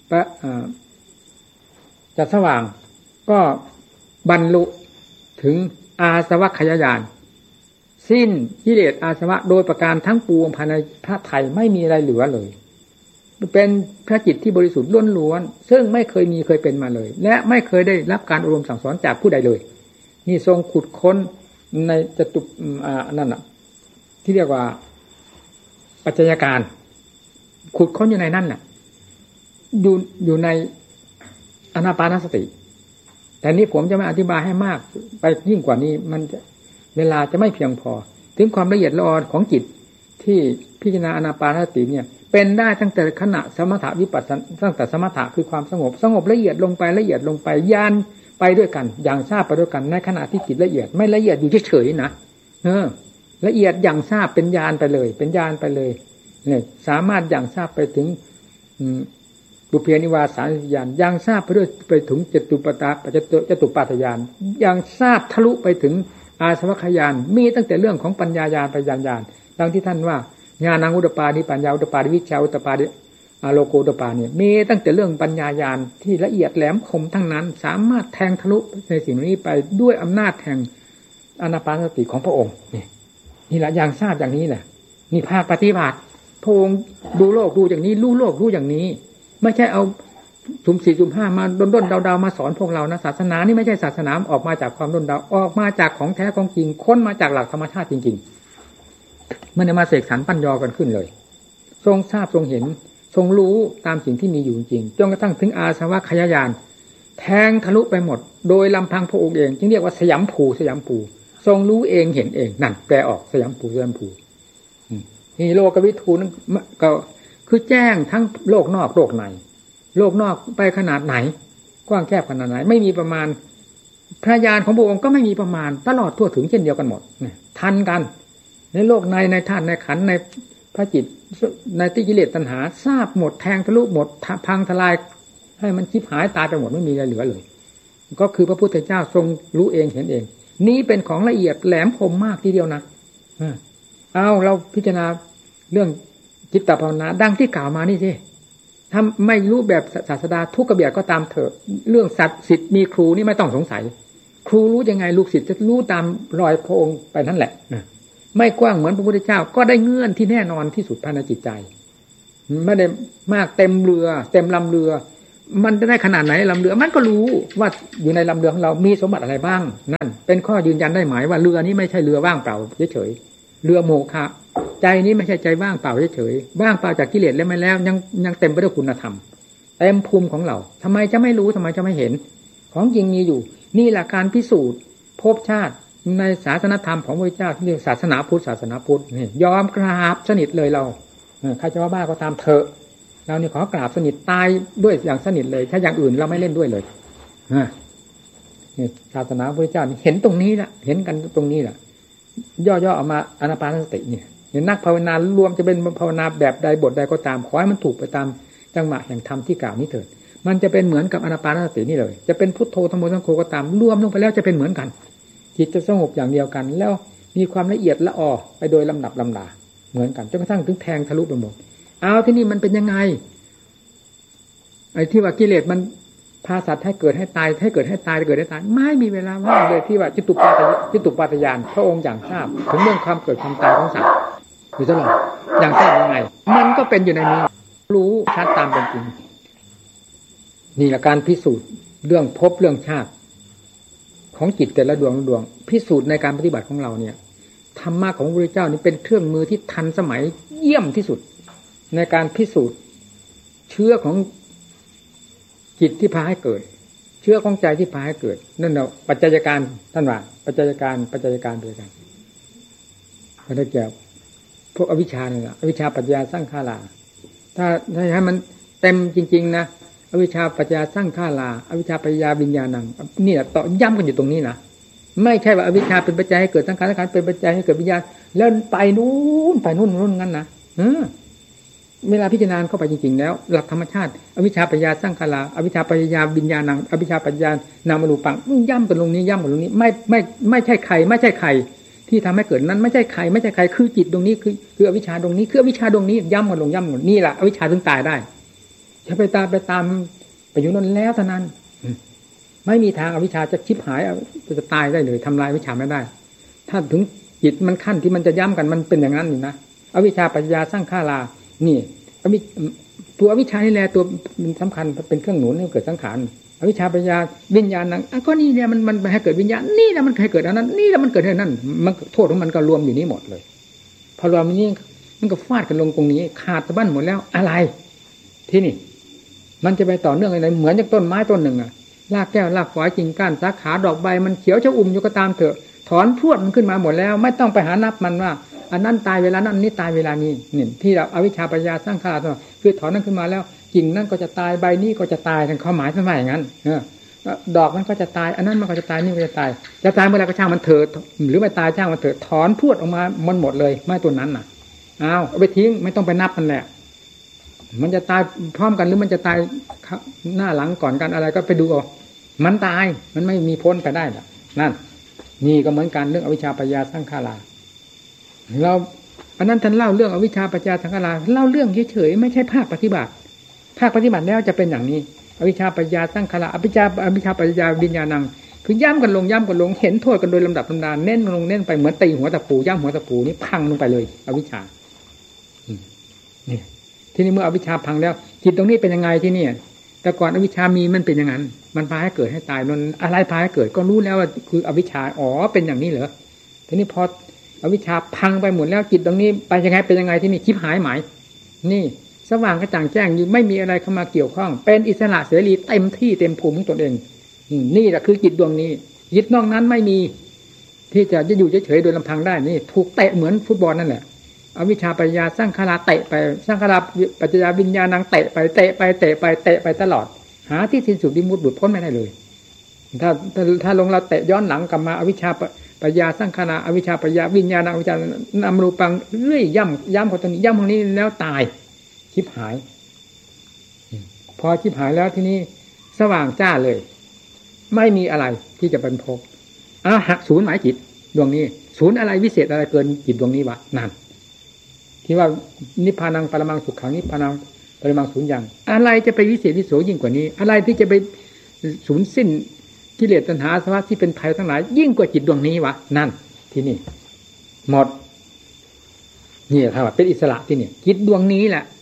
จะสว่างก็บรรลุถึงอาสวัคยญาณสิ้นกิเลสอาสวะโดยประการทั้งปวงภายในพระทัยไม่มีอะไรเหลือเลยเป็นพระจิตที่บริสุทธิ์ล้วนๆซึ่งไม่เคยมีเคยเป็นมาเลยและไม่เคยได้รับการอบรมสั่งสอนจากผู้ใดเลยนี่ทรงขุดค้นในจตุอ่านั่นน่ะที่เรียกว่าปัจจัยการขุดค้นอยู่ในนั่นน่ะอยู่อยู่ในอานาปานสติแต่นี้ผมจะไม่อธิบายให้มากไปยิ่งกว่านี้มันจะเวลาจะไม่เพียงพอถึงความละเอียดละออของจิตที่พิจารณาอานาปานสติเนี่ยเป็นได้ตั้งแต่ขณะสมถะวิปัสสนาตั้งแต่สมถะคือความสงบสงบละเอียดลงไปละเอียดลงไปญาณไปด้วยกันอย่างทราบไปด้วยกันในขณะที่จิตละเอียดไม่ละเอียดอยู่เฉยๆนะเออละเอียดอย่างทราบเป็นญาณไปเลยเป็นญาณไปเลยเนี่ยสามารถอย่างทราบไปถึงบุพเพนิวาสานิติญาณอย่างทราบไปด้วยไปถึงจตุปตาจตุปาฏญาณอย่างทราบทะลุไปถึงอาสวัคยญาณมีตั้งแต่เรื่องของปัญญาญาณปัญญาญาณดังที่ท่านว่าญาณังอุตตปานิปัญญาอุตตปานิวิชชาอุตตปานิอาโลโกอุตตปาเนี่ยมีตั้งแต่เรื่องปัญญาญาณที่ละเอียดแหลมคมทั้งนั้นสามารถแทงทะลุในสิ่งนี้ไปด้วยอำนาจแห่งอานาปานสติของพระองค์นี่นี่แหละอย่างทราบอย่างนี้แหละนี่ภาคปฏิบัติพระองค์ดูโลกดูอย่างนี้รู้โลกรู้อย่างนี้ไม่ใช่เอาสุ่มสี่สุ่มห้ามาด้นด้นเดาๆมาสอนพวกเรานะศาสนานี่ไม่ใช่ศาสนาออกมาจากความด้นเดาออกมาจากของแท้ของจริงค้นมาจากหลักธรรมชาติจริงๆไม่ได้มาเสกสรรปั้นยอกันขึ้นเลยทรงทราบทรงเห็นทรงรู้ตามสิ่งที่มีอยู่จริงจนกระทั่งถึงอาสวะขยญาณแทงทะลุไปหมดโดยลำพังพระองค์เองจึงเรียกว่าสยามภูสยามภูทรงรู้เองเห็นเองนั่นแปลออกสยามภูสยามภูนี่โลกวิทูนั้นก็คือแจ้งทั้งโลกนอกโลกในโลกนอกไปขนาดไหนกว้างแคบขนาดไหนไม่มีประมาณพระญาณของพระองค์ก็ไม่มีประมาณตลอดทั่วถึงเช่นเดียวกันหมดทันกันในโลกในในธาตุในขันธ์ในพระจิตในติกิเลสตัณหาทราบหมดแทงทะลุหมดพังทลายให้มันชิบหายตายไปหมดไม่มีอะไรเหลือเลยก็คือพระพุทธเจ้าทรงรู้เองเห็นเองนี้เป็นของละเอียดแหลมคมมากทีเดียวนะเอาเราพิจารณาเรื่องจิตตภาวนาดังที่กล่าวมานี่สิถ้าไม่รู้แบบศาสดาทุกกระเบียดก็ตามเถอะเรื่องสัตว์ศิษย์มีครูนี่ไม่ต้องสงสัยครูรู้ยังไงลูกศิษย์จะรู้ตามรอยพระองค์ไปนั่นแหละไม่กว้างเหมือนพระพุทธเจ้าก็ได้เงื่อนที่แน่นอนที่สุดภายในจิตใจไม่ได้มากเต็มเรือเต็มลำเรือมันจะได้ขนาดไหนลำเรือมันก็รู้ว่าอยู่ในลำเรือของเรามีสมบัติอะไรบ้างนั่นเป็นข้อยืนยันได้หมายว่าเรือนี้ไม่ใช่เรือว่างเปล่าเฉยๆเรือโมฆะใจนี้ไม่ใช่ใจว่างเปล่าเฉยๆว่างเปล่าจากกิเลสแล้วไม่แล้วยังยังเต็มไปด้วยคุณธรรมเต็มภูมิของเราทำไมจะไม่รู้ทำไมจะไม่เห็นของจริงมีอยู่นี่แหละการพิสูจน์ภพชาติในศาสนธรรมของพระเจ้าที่เรียกศาสนาพุทธศาสนาพุทธนี่ยอมกราบสนิทเลยเราใครจะว่าบ้าก็ตามเถอะเรานี่ขอกราบสนิทตายด้วยอย่างสนิทเลยถ้าอย่างอื่นเราไม่เล่นด้วยเลยนี่ศาสนาพระเจ้าเห็นตรงนี้แหละเห็นกันตรงนี้แหละย่อๆออกมาอานาปานสติเนี่ยนักภาวนารวมจะเป็นภาวนาแบบใดบทใดก็ตามขอให้มันถูกไปตามจังหวะแห่งธรรมที่กล่าวนี้เถิดมันจะเป็นเหมือนกับอานาปานสตินี่เลยจะเป็นพุทโธธัมโมสังโฆก็ตามรวมลงไปแล้วจะเป็นเหมือนกันจิตจะสงบอย่างเดียวกันแล้วมีความละเอียดละออไปโดยลำดับลำดาเหมือนกันจนกระทั่งถึงแทงทะลุไปหมดเอาที่นี่มันเป็นยังไงไอ้ที่ว่ากิเลสมันพาสัตว์ให้เกิดให้ตายให้เกิดให้ตายเกิดให้ตายไม่มีเวลาว่างเลยที่ว่าจิตุปาตจิตุปาตญาณพระองค์อย่างทราบถึงเรื่องความเกิดความตายของสัตว์อยู่ตลอดอย่างทราบยังไงมันก็เป็นอยู่ในนี้รู้ชัดตามเป็นจริงนี่แหละการพิสูจน์เรื่องภพเรื่องชาติของจิตแต่ละดวงดวงพิสูจน์ในการปฏิบัติของเราเนี่ยธรรมะของพระพุทธเจ้านี่เป็นเครื่องมือที่ทันสมัยเยี่ยมที่สุดในการพิสูจน์เชื้อของจิตที่พาให้เกิดเชื้อของใจที่พาให้เกิดนั่นเราปัจจัยการท่านว่าปัจจัยการปัจจัยการเป็นกันก็ได้แก่พวกอวิชชาเนี่ยอวิชชาปัจจยสร้างฆาลาถ้าถ้าให้มันเต็มจริงๆนะอวิชชาปัจจยสร้างฆาลาอวิชชาปัจจยวิญญาณังนี่แหละต่อย้ำกันอยู่ตรงนี้นะไม่ใช่ว่าอวิชชาเป็นปัจจัยให้เกิดสังขารสังขารเป็นปัจจัยให้เกิดวิญญาณแล้วไปนู่นไปนู่นนู่นงั้นนะเออเวลาพิจารณาเข้าไปจริงๆแล้วหลักธรรมชาติอวิชชาปัจจยสร้างฆาลาอวิชชาปัจจยวิญญาณังอวิชชาปัจจยนามรูปังย้ำกันตรงนี้ย้ำกันตรงนี้ไม่ไม่ไม่ใช่ใครไม่ใช่ใครที่ทำให้เกิดนั้นไม่ใช่ใครไม่ใช่ใครคือจิตตรงนี้คือคืออวิชชาตรงนี้คืออวิชชาตรงนี้ย้ำกันลงย้ำกันนี่แหละอวิชชาถึงตายได้จะไปตามไปตามไปอยู่นั่นแล้วเท่านั้นไม่มีทางอวิชชาจะชิบหายจะตายได้เลยทำลายอวิชชาไม่ได้ถ้าถึงจิตมันขั้นที่มันจะย้ำกันมันเป็นอย่างนั้นนี่นะอวิชชาปัจจยสร้างฆาลานี่อวิตัวอวิชชานี่แหละตัวมันสำคัญเป็นเครื่องหนุนให้เกิดสังขารอวิชชาปัจจยวิญญาณนั่งก็นี่เนี่ยมันมันให้เกิดวิญญาณนี่แหละมันให้เกิดอันนั้นนี่แหละมันเกิดให้นั่นมันโทษของมันก็รวมอยู่นี้หมดเลยพอรวมนี้มันก็ฟาดกันลงตรงนี้ขาดตะบั้นหมดแล้วอะไรที่นี่มันจะไปต่อเนื่องอะไรเหมือนอย่างต้นไม้ต้นหนึ่งอะรากแก้วรากฝอยกิ่งก้านสาขาดอกใบมันเขียวชอุ่มอยู่ก็ตามเถอะถอนพรวดมันขึ้นมาหมดแล้วไม่ต้องไปหานับมันว่าอันนั้นตายเวลานั้นนี่ตายเวลานี้นี่ที่เราอวิชชาปัญญาสร้างฆาตคือถอนนั้นขึ้นมาแล้วกิ่งนั่นก็จะตายใบนี้ก็จะตายทั้งความหมายท่านว่าอย่างนั้นเออดอกมันก็จะตายอันนั้นมันก็จะตายนี่ก็จะตายจะตายเมื่อไรก็ช่างมันเถิดหรือไม่ตายช่างมันเถิดถอนพรวดออกมามันหมดเลยไม้ตัวนั้นน่ะอ้าวเอาไปทิ้งไม่ต้องไปนับมันแหละมันจะตายพร้อมกันหรือมันจะตายหน้าหลังก่อนกันอะไรก็ไปดูเอามันตายมันไม่มีพ้นไปได้หรอกนั่นนี่ก็เหมือนกันเรื่องอวิชชาปัญญาสร้างฆาลาเราอันนั้นท่านเล่าเรื่องอวิชชาปัญญาสร้างฆาลาเล่าเรื่องเฉยๆไม่ใช่ภาคปฏิบัติภาคปฏิบัติแล้วจะเป็นอย่างนี้อวิชชาปัญญาสร้างฆาลาอวิชชาอวิชชาปัญญาวิญญาณังคือย้ำกันลงย้ำกันลงเห็นโทษกันโดยลำดับลำดาเน้นลงเน้นไปเหมือนตีหัวตะปูย้ำหัวตะปูนี่พังลงไปเลยอวิชชานี่ที่นี่เมื่ออวิชชาพังแล้วจิตตรงนี้เป็นยังไงที่นี่แต่ก่อนอวิชชามีมันเป็นอย่างนั้นมันพาให้เกิดให้ตายมันอะไรพาให้เกิดก็รู้แล้วว่าคืออวิชชาอ๋อเป็นอย่างนี้เหรอทีนี้พออวิชชาพังไปหมดแล้วจิตตรงนี้ไปยังไงเป็นยังไงที่นี่ชิบหายหมายนี่สว่างกระจ่างแจ้งอยู่ไม่มีอะไรเข้ามาเกี่ยวข้องเป็นอิสระเสรีเต็มที่เต็มภูมิของตนเองนี่แหละคือจิตดวงนี้จิตนอกนั้นไม่มีที่จะจะอยู่เฉยๆโดยลำพังได้นี่ถูกเตะเหมือนฟุตบอลนั่นแหละอวิชชาปัญญาสร้างฆาลาเตะไปสร้างฆาลาปัจจยวิญญาณังเตะไปเตะไปเตะไปเตะไปตลอดหาที่สิ้นสุดวิมุตติหลุดพ้นไม่ได้เลยถ้าถ้าถ้าลงเราเตะย้อนหลังกลับมาอวิชชาปัญญาสร้างฆาลาอวิชชาปัญญาวิญญาณังอวิชชานามรูปังเรื่อยย่ำย่ำคนตรงนี้ย่ำตรงนี้แล้วตายชิบหายพอชิบหายแล้วที่นี่สว่างจ้าเลยไม่มีอะไรที่จะบรรพบอ้าวหักศูนย์หมายจิตดวงนี้ศูนย์อะไรวิเศษอะไรเกินจิตดวงนี้วะนั่นที่ว่านิพพานังปรมังสุขขังนิพพานังปรมังศูนย์อย่างอะไรจะไปวิเศษวิโสยิ่งกว่านี้อะไรที่จะไปศูนย์สิ้นกิเลสตัณหาอาสวะที่เป็นภัยทั้งหลายยิ่งกว่าจิตดวงนี้วะนั่นที่นี่หมดนี่ถ้าว่าเป็นอิสระที่นี่จิตดวงนี้แหละ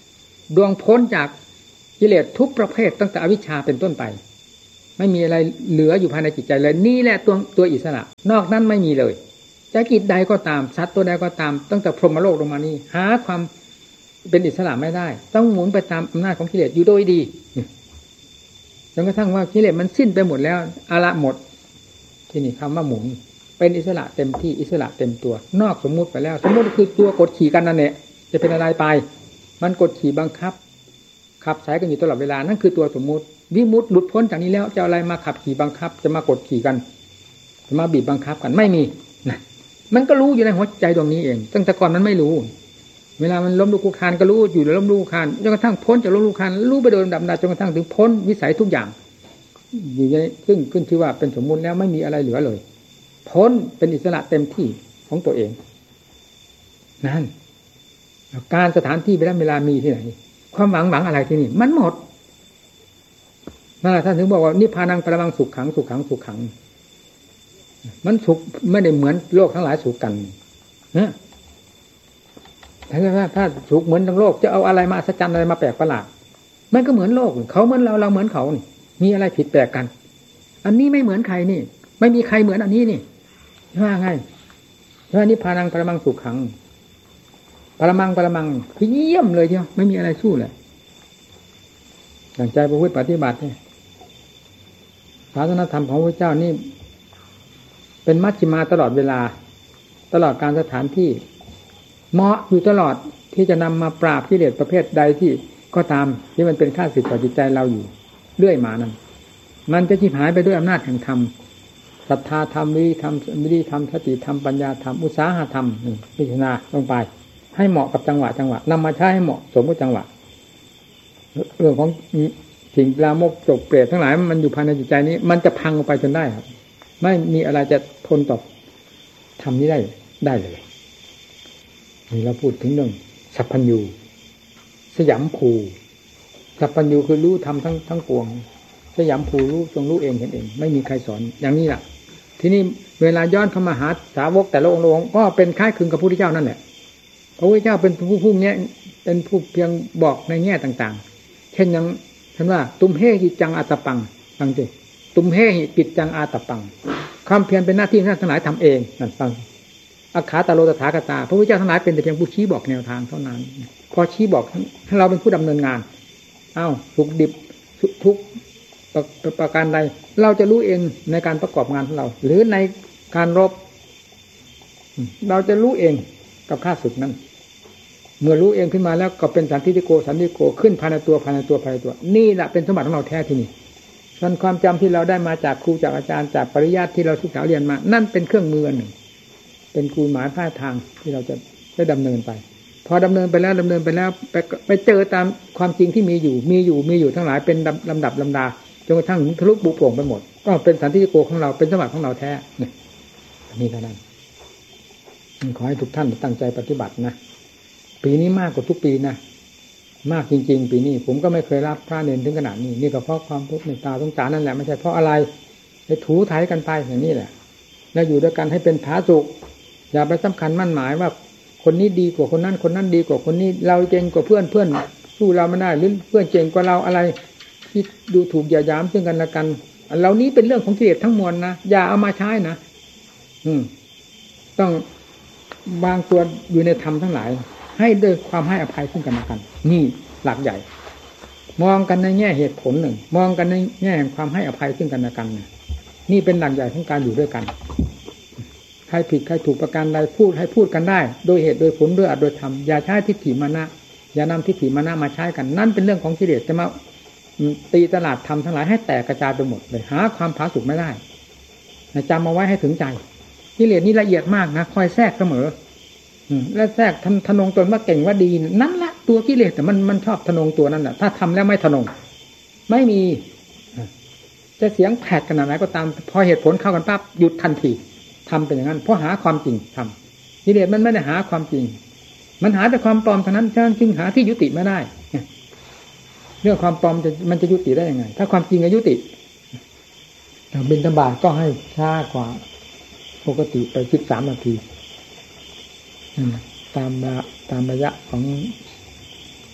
ดวงพ้นจากกิเลสทุกประเภทตั้งแต่อวิชชาเป็นต้นไปไม่มีอะไรเหลืออยู่ภายในจิตใจเลยนี่แหละตัวตัวอิสระนอกนั้นไม่มีเลยจะกิจใดก็ตามสัตว์ตัวใดก็ตามตั้งแต่พรหมโลกลงมานี่หาความเป็นอิสระไม่ได้ต้องหมุนไปตามอำนาจของกิเลสอยู่โดยดีจนกระทั่งว่ากิเลสมันสิ้นไปหมดแล้วอาละหมดที่นี่คำว่าหมุนเป็นอิสระเต็มที่อิสระเต็มตัวนอกสมมุติไปแล้วสมมุติคือตัวกดขี่กันนั่นแหละจะเป็นอะไรไปมันกดขี่บังคับขับสายกันอยู่ตลอดเวลานั่นคือตัวสมมุติวิมุตติหลุดพ้นจากนี้แล้วจะอะไรมาขับขี่บังคับจะมากดขี่กันจะมาบีบบังคับกันไม่มีนะมันก็รู้อยู่ในหัวใจดวงนี้เองตั้งแต่ก่อนมันไม่รู้เวลามันล้มลุกคลุกคลานก็รู้อยู่แล้วล้มลุกคลุกคลานจนกระทั่งพ้นจากล้มลุกคลุกคลานรู้ไปโดยลำดับจนกระทั่งถึงพ้นวิสัยทุกอย่างอยู่ในซึ่งขึ้นชื่อว่าเป็นสมมุติแล้วไม่มีอะไรเหลือเลยพ้นเป็นอิสระเต็มที่ของตัวเองนั่นการสถานที่เวลาเวลามีที่ไหนความหวังหวังอะไรที่นี่มันหมดนั่นแหละท่านถึงบอกว่านิพพานังปรมังสุขขังสุขขังสุขขังมันสุขไม่ได้เหมือนโลกทั้งหลายสุขกันนะถ้าถ้าสุขเหมือนทั้งโลกจะเอาอะไรมาอัศจรรย์อะไรมาแปลกประหลาดมันก็เหมือนโลกเขาเหมือนเราเราเหมือนเขานี่มีอะไรผิดแปลกกันอันนี้ไม่เหมือนใครนี่ไม่มีใครเหมือนอันนี้นี่ว่าไงว่านิพพานังปรมังสุขขังปรมังปรมังคือเยี่ยมเลยเดียวไม่มีอะไรสู้เลยตั้งใจประพฤติปฏิบัติเนี่ยศาสนธรรมของพระเจ้านี่เป็นมัชฌิมาตลอดเวลาตลอดการสถานที่เหมาะอยู่ตลอดที่จะนำมาปราบกิเลสประเภทใดที่ก็ตามที่มันเป็นข้าศึกต่อจิตใจเราอยู่เรื่อยมานั้นมันจะชิบหายไปด้วยอำนาจแห่งธรรมศรัทธาธรรมวิริธรรมวิริธรรมสติธรรมปัญญาธรรมอุตสาหธรรมพิจารณาลงไปให้เหมาะกับจังหวะจังหวะนำมาใช้ให้เหมาะสมกับจังหวะเรื่องของสิ่งลามกจกเปรตทั้งหลายมันอยู่ภายในจิตใจนี้มันจะพังออกไปจนได้ครับไม่มีอะไรจะทนต่อทำนี้ได้ได้เลยนี่เราพูดถึงเรื่องสัพพัญญูสยามภูสัพพัญญูคือรู้ทำทั้งทั้งปวงสยามภูรู้จงรู้เองเห็นเองไม่มีใครสอนอย่างนี้แหละทีนี้เวลาย้อนเข้ามาหาสาวกแต่ละองค์องค์ก็เป็นคล้ายคลึงกับพระพุทธเจ้านั่นแหละพระพุทธเจ้าเป็นผู้ผู้เนี้ยเป็นผู้เพียงบอกในแง่ต่างๆเช่นอย่างท่านว่าตุมเฮหิจังอาตปังฟังสิตุมเฮหิกิจจังอาตปังความเพียรเป็นหน้าที่ท่านทั้งหลายทำเองนั่นฟังอาคาตโลตถาคตาพระพุทธเจ้าทั้งหลายเป็นแต่เพียงผู้ชี้บอกแนวทางเท่านั้นพอชี้บอกให้เราเป็นผู้ดำเนินงานเอ้าสุขดิบทุกประการใดเราจะรู้เองในการประกอบงานของเราหรือในการรบเราจะรู้เองกับข้าศึกนั้นเมื่อรู้เองขึ้นมาแล้วก็เป็นสันติโกสันติโกขึ้นภายในตัวภายในตัวภายในตัวนี่แหละเป็นสมบัติของเราแท้ที่นี่ส่วนความจำที่เราได้มาจากครูจากอาจารย์จากปริยัติที่เราศึกษาเรียนมานั่นเป็นเครื่องมือหนึ่งเป็นครูหมายท่าทางที่เราจะได้ดำเนินไปพอดำเนินไปแล้วดำเนินไปแล้วไปไปเจอตามความจริงที่มีอยู่มีอยู่มีอยู่ทั้งหลายเป็นลำดับลำดาจนกระทั่งทะลุปุโปร่งไปหมดก็เป็นสันติโกของเราเป็นสมบัติของเราแท้นี่นี่เท่านั้นขอให้ทุกท่านตั้งใจปฏิบัตินะปีนี้มากกว่าทุกปีนะมากจริงๆปีนี้ผมก็ไม่เคยรับพระเนรถึงขนาดนี้นี่ก็เพราะความทุกข์ในตาสงสารนั่นแหละไม่ใช่เพราะอะไรไปถูไถกันไปอย่างนี้แหละแล้วอยู่ด้วยกันให้เป็นผาสุกอย่าไปสำคัญมั่นหมายว่าคนนี้ดีกว่าคนนั้นคนนั้นดีกว่าคนนี้เราเก่งกว่าเพื่อนเพื่อนสู้เราไม่ได้หรือเพื่อนเก่งกว่าเราอะไรที่ดูถูกหยาหยามซึ่งกันและกันเหล่านี้เป็นเรื่องของกิเลสทั้งมวลนะอย่าเอามาใช้นะอืมต้องวางตัวอยู่ในธรรมทั้งหลายให้ด้วยความให้อภัยซึ่งกันและกันนี่หลักใหญ่มองกันในแง่เหตุผลหนึ่งมองกันในแง่แห่งความให้อภัยซึ่งกันและกันนี่เป็นหลักใหญ่ของการอยู่ด้วยกันใครผิดใครถูกประการใดพูดให้พูดกันได้โดยเหตุโดยผลด้วยอัตโดยธรรมอย่าใช้ทิฏฐิมานะอย่านำทิฏฐิมานะมาใช้กันนั่นเป็นเรื่องของกิเลสจะมาตีตลาดธรรมทั้งหลายให้แตกกระจายไปหมดเลยหาความผาสุกไม่ได้จำเอาไว้ให้ถึงใจกิเลสนี่ละเอียดมากนะคอยแทรกเสมอและแทรกทำทนงตนว่าเก่งว่าดีนั่นแหละตัวกิเลสแต่มันมันชอบทนงตัวนั้นแหละถ้าทำแล้วไม่ทนงไม่มีจะเสียงแผดขนาดไหนก็ตามพอเหตุผลเข้ากันปั๊บหยุดทันทีทำเป็นอย่างนั้นเพราะหาความจริงทำกิเลสมันไม่ได้หาความจริงมันหาแต่ความปลอมเท่านั้นฉะนั้นจึงหาที่ยุติไม่ได้เรื่องความปลอมจะมันจะยุติได้ยังไงถ้าความจริงก็ยุติบิณฑบาตก็ให้ช้ากว่าปกติไปสิบสามนาทีตามตามระยะของ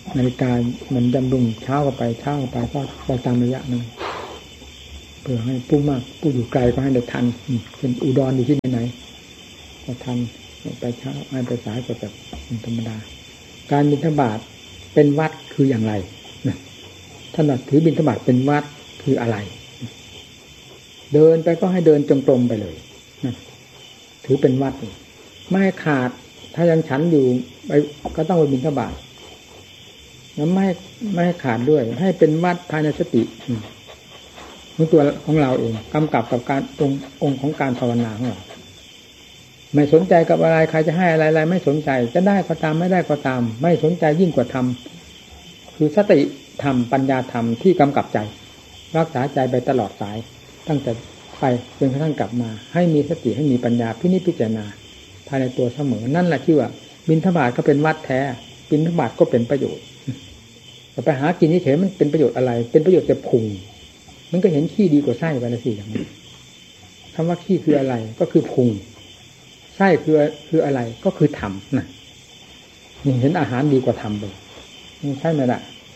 นาฬิกามันดำรุ่งเช้าก็ไปเช้าก็ไปก็ไปตามระยะนึงเพื่อให้ผู้มากผู้อยู่ไกลก็ให้ได้ทันเป็นอุดรอยู่ที่ไหนก็ทันไปเช้าไม่ไปสายก็แบบธรรมดาการบิณฑบาตเป็นวัดคืออย่างไรท่านถือบิณฑบาตเป็นวัดคืออะไรเดินไปก็ให้เดินจงกรมไปเลยถือเป็นวัดไม่ให้ขาดถ้ายังฉันอยู่ไปก็ต้องไปบิณฑบาตแล้วไม่ไม่ให้ขาดด้วยให้เป็นวัดภายในสติของตัวของเราเองกำกับกับการองค์องค์ของการภาวนาของเราไม่สนใจกับอะไรใครจะให้อะไรอะไรไม่สนใจจะได้ก็ตามไม่ได้ก็ตามไม่สนใจยิ่งกว่าธรรมคือสติธรรมปัญญาธรรมที่กำกับใจรักษาใจไปตลอดสายตั้งแต่ไปจนกระทั่งกลับมาให้มีสติให้มีปัญญาพินิจพิจารณาภายในตัวเสมอนั่นแหละที่ว่าบิณฑบาตก็เป็นวัดแท้บิณฑบาตก็เป็นประโยชน์แต่ไปหากินเฉยๆมันเป็นประโยชน์อะไรเป็นประโยชน์แต่พุงมันก็เห็นขี้ดีกว่าไส้ไปละสิอย่างนี้คำว่าขี้คืออะไรก็คือพุงไส้คือคืออะไรก็คือธรรมนะนี่เห็นอาหารดีกว่าธรรมเลยนี่ใช่ไหมล่ะ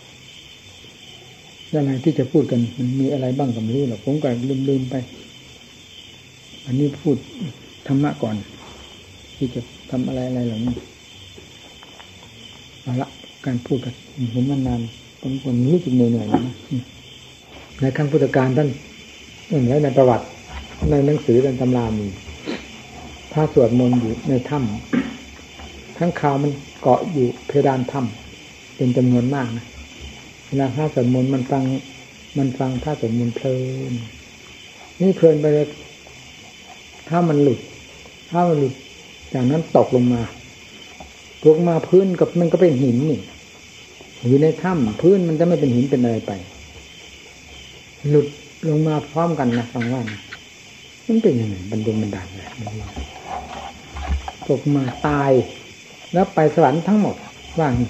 อะไรที่จะพูดกันมันมีอะไรบ้างก็ไม่รู้หรอกผมก็ลืมๆไปอันนี้พูดธรรมะก่อนที่จะทำอะไรอะไรเหล่านี้เอาละการพูดกันเห็นมานานผมคนรู้สึกเหนื่อยๆนะในขั้งพุทธการท่านเห็นแล้วในประวัติในหนังสือในตำรามีพระสวดมนต์อยู่ในถ้ำข้างคาวมันเกาะอยู่เพดานถ้ำเป็นจำนวนมากนะเวลาพระสวดมนต์มันฟังมันฟังพระสวดมนต์เพลินนี่เพลินไปเลยถ้ามันหลุดถ้ามันหลุดจากนั้นตกลงมาตกมาพื้นกับมันก็เป็นหินนี่อยู่ในถ้ำพื้นมันจะไม่เป็นหินเป็นอะไรไปหลุดลงมาพร้อมกันนะฟังว่ามันเป็นยังไงบรรดงบรรดาลเลยตกมาตายแล้วไปสวรรค์ทั้งหมดว่านี่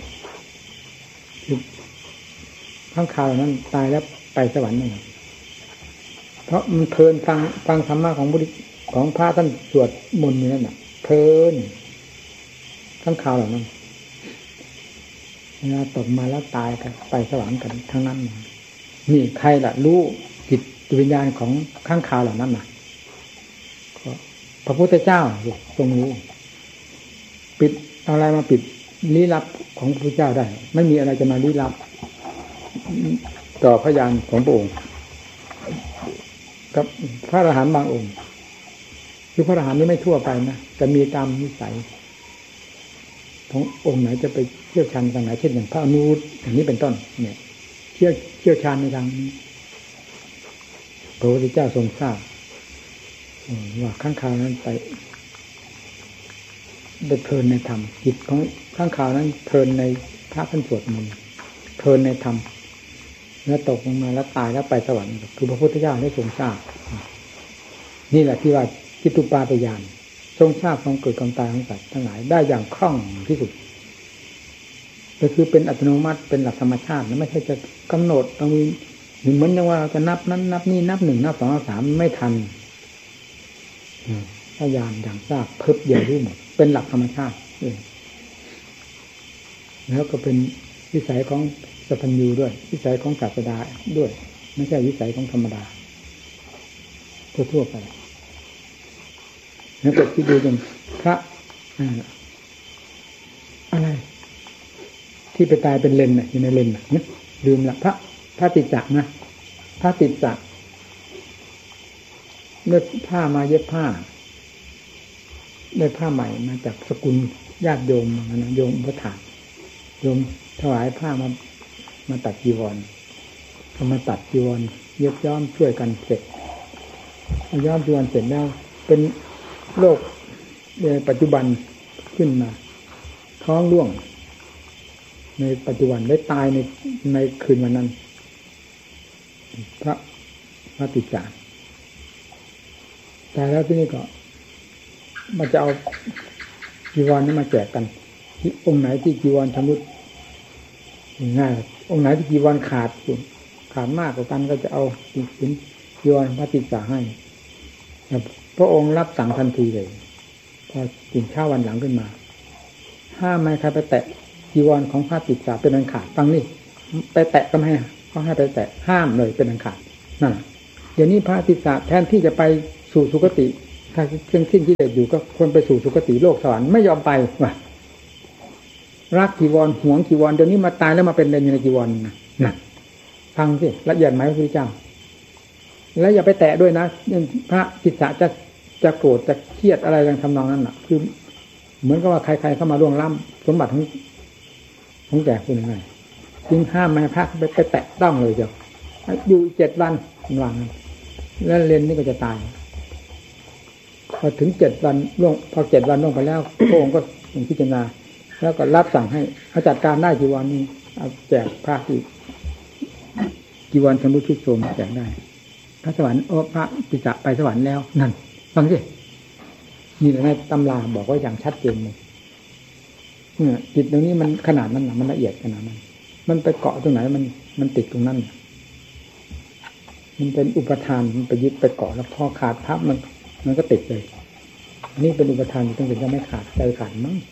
ข้างคาวนั้นตายแล้วไปสวรรค์นั่นเพราะมันเพลินฟังฟังธรรมะของบุริของพระท่านสวดมนต์นี่นั่นน่ะเพลินข้างคาวเหล่านั้นเวลาตกมาแล้วตายกันไปสวรรค์กันทั้งนั้นนี่ใครล่ะรู้จิตวิญญาณของข้างคาวเหล่านั้นน่ะพระพุทธเจ้าทรงรู้ปิดอะไรมาปิดลี้ลับของพระพุทธเจ้าได้ไม่มีอะไรจะมาลี้ลับต่อพยานของพระองค์กับพระอรหันต์บางองค์คือพระอรหันต์นี่ไม่ทั่วไปนะจะมีตามนิสัยขององค์ไหนจะไปเชี่ยวชาญทางไหนเช่นอย่างพระอนุรุตอย่างนี้เป็นต้นเนี่ยเชี่ยวเชี่ยวชาญในทางนี้พระพุทธเจ้าทรงทราบว่าข้างคาวนั้นไปได้เพลินในธรรมจิตของข้างคาวนั้นเพลินในพระท่านสวดมนต์เพลินในธรรมแล้วตกลงมาแล้วตายแล้วไปสวรรค์คือพระพุทธเจ้าได้ทรงทราบนี่แหละที่ว่าจิตุปาตญาณทรงทราบความเกิดความตายของสัตว์ทั้งหลายได้อย่างคล่องที่สุดก็คือเป็นอัตโนมัติเป็นหลักธรรมชาติและไม่ใช่จะกำหนดต้องมีเหมือนอย่างว่าจะนับนั้นนับนี่นับหนึ่งนับสองนับสามไม่ทันพยานอย่างทราบเพิ่มเดียวรู้หมดเป็นหลักธรรมชาติเองแล้วก็เป็นวิสัยของสัพพัญญูด้วยวิสัยของศาสดาด้วยไม่ใช่วิสัยของธรรมดาทั่วๆไปแล้วก็ที่ดูอย่างพระอะไรที่ไปตายเป็นเลนน่ะอยู่ในเลนน่ะลืมละพระพระติจักนะพระติจักเลือกผ้ามาเย็บผ้าได้ผ้าใหม่มาจากสกุลญาติโยมนะโยมพระถาโยมถวายผ้ามามาตัดจีวรก็มาตัดจีวรเย็บย้อมช่วยกันเสร็จย้อมจีวรเสร็จแล้วเป็นโรคในปัจจุบันขึ้นมาท้องร่วงในปัจจุบันได้ตายในในคืนวันนั้นพระพระติจารตายแล้วที่นี่ก็มันจะเอาจีวรนี้มาแจกกันองค์ไหนที่จีวรชำรุดง่ายองค์ไหนที่จีวรขาดขาดมากกว่ากันก็จะเอาสินจีวรพระติจาให้พระองค์รับสั่งทันทีเลยพอตื่นเช้าวันหลังขึ้นมาห้ามไม่ใครไปแตะจีวรของพระติดสาเป็นอันขาดฟังนี่ไปแตะก็ไม่ให้เขาให้ไปแตะห้ามเลยเป็นอันขาดนั่นเดี๋ยวนี้พระติดสาแทนที่จะไปสู่สุคติถ้าเครื่องสิ้นกิเลสอยู่ก็ควรไปสู่สุคติโลกสวรรค์ไม่ยอมไปว่ะรักจีวรหวงจีวรเดี๋ยวนี้มาตายแล้วมาเป็นเรนอยู่ในจีวรนะนะฟังสิละเอียดไหมพระพุทธเจ้าแล้วอย่าไปแตะด้วยนะพระติดสาจะจะโกรธจะเครียดอะไรอย่างทำนองนั้นน่ะคือเหมือนกับว่าใครๆเข้ามาล่วงล้ำสมบัติของของแก่คุณยังไงจึงห้ามไม่ให้พระไปไปแตะต้องเลยเจ้าอยู่เจ็ดวันวางแล้วเรียนนี่ก็จะตายพอถึงเจ็ดวันล่วงพอเจ็ดวันล่วงไปแล้วพระองค์ก็พิจารณาแล้วก็รับสั่งให้เขาจัดการได้จีวรนี้เอาแจกพระที่จีวรชำรุดทรุดโทรมแจกได้พระสวรรค์โอ้พระปิจะไปสวรรค์แล้วนั่นฟังสินี่ในตำราบอกไว้อย่างชัดเจนเลยเนี่ยจิตตรงนี้มันขนาดนั้นนะมันละเอียดขนาดนั้นมันไปเกาะตรงไหนมันมันติดตรงนั้นมันเป็นอุปทานมันไปยึดไปเกาะแล้วพอขาดพับมันมันก็ติดเลยนี่เป็นอุปทานตั้งแต่จะไม่ขาดใจขาดมั้ง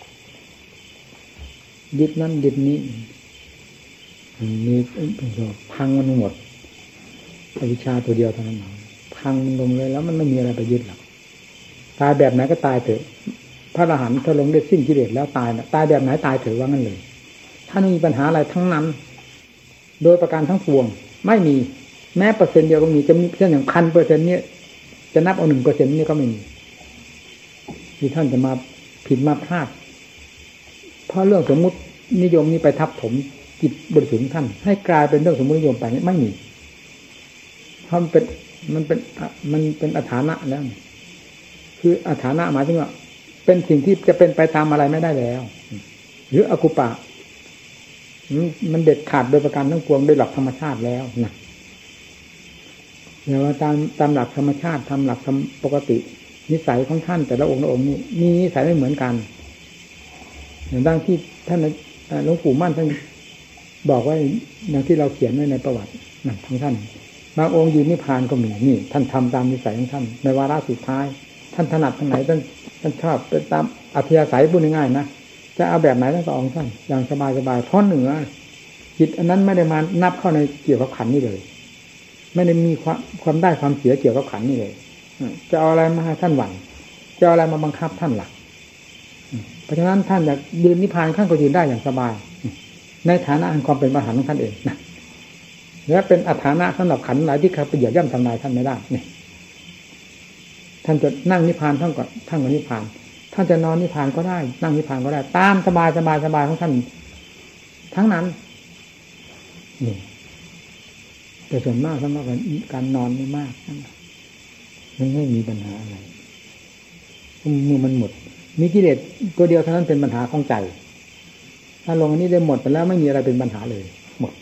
ยึดนั่นยึดนี้มีพังมันหมดอวิชชาตัวเดียวเท่านั้นพังมันลงเลยแล้วมันไม่มีอะไรไปยึดหรอกตายแบบไหนก็ตายเถอะพระอรหันต์ถ้าลงได้สิ้นกิเลสแล้วตายนะตายแบบไหนตายเถอะว่างั้นเลยถ้าไม่มีปัญหาอะไรทั้งนั้นโดยประการทั้งปวงไม่มีแม้เปอร์เซ็นต์เดียวก็มีจะมีเช่นอย่างพันเปอร์เซ็นต์นี้จะนับเอาหนึ่งเปอร์เซ็นต์นี่ก็ไม่มีที่ท่านจะมาผิดมาพลาดเพราะเรื่องสมมุตินิยมนี้ไปทับถมจิตบริสุทธิ์ท่านให้กลายเป็นเรื่องสมมุตินิยมไปไม่มีเพราะมันเป็นมันเป็นมันเป็นอฐานะแล้วคืออฐานะหมายถึงว่าเป็นสิ่งที่จะเป็นไปตามอะไรไม่ได้แล้วหรืออกุปะมันเด็ดขาดโดยประการทั้งปวงโดยหลักธรรมชาติแล้วนะแต่ว่าตามตามหลักธรรมชาติทำหลักปกตินิสัยของท่านแต่ละองค์ละองค์นี่มีนิสัยไม่เหมือนกันอย่างดังที่ท่านหลวงปู่มั่นท่านบอกว่าอย่างที่เราเขียนไว้ในประวัติของท่านบางองค์ยืนนิพพานก็มีนี่ท่านทำตามนิสัยของท่านในวาระสุดท้ายท่านถนัดทางไหนท่านท่านชอบเป็นตามอัธยาศัยพูดง่ายๆนะจะเอาแบบไหนท่านก็เอาของท่านอย่างสบายๆเพราะเหนือจิตอันนั้นไม่ได้มานับเข้าในเกี่ยวกับขันนี่เลยไม่ได้มีความความได้ความเสียเกี่ยวกับขันนี่เลยจะเอาอะไรมาให้ท่านหวั่นจะเอาอะไรมาบังคับท่านหลักเพราะฉะนั้นท่านอยากยืนนิพพานท่านก็ยืนได้อย่างสบายในฐานะแห่งความเป็นพระอรหันต์ของท่านเองนะและเป็นอัฐานะสำหรับขันธ์หลายที่เขาไปเหยียบย่ำทำลายท่านไม่ได้เนี่ยท่านจะนั่งนิพพานท่านก็ท่านก็นิพพานท่านจะนอนนิพพานก็ได้นั่งนิพพานก็ได้ตามสบายสบายสบายของท่านทั้งนั้นนี่แต่ส่วนมากสำหรับการนอนไม่มากมันไม่มีปัญหาอะไรเมื่อมันหมดมีกิเลสตัวเดียวเท่านั้นเป็นปัญหาของใจถ้าลงอันนี้ได้หมดไปแล้วไม่มีอะไรเป็นปัญหาเลยหมด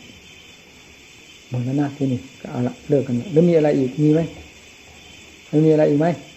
หมดแล้วนะที่นี่ก็เอาละเลิกกันแล้วมีอะไรอีกมีไหมมีอะไรอีกไหม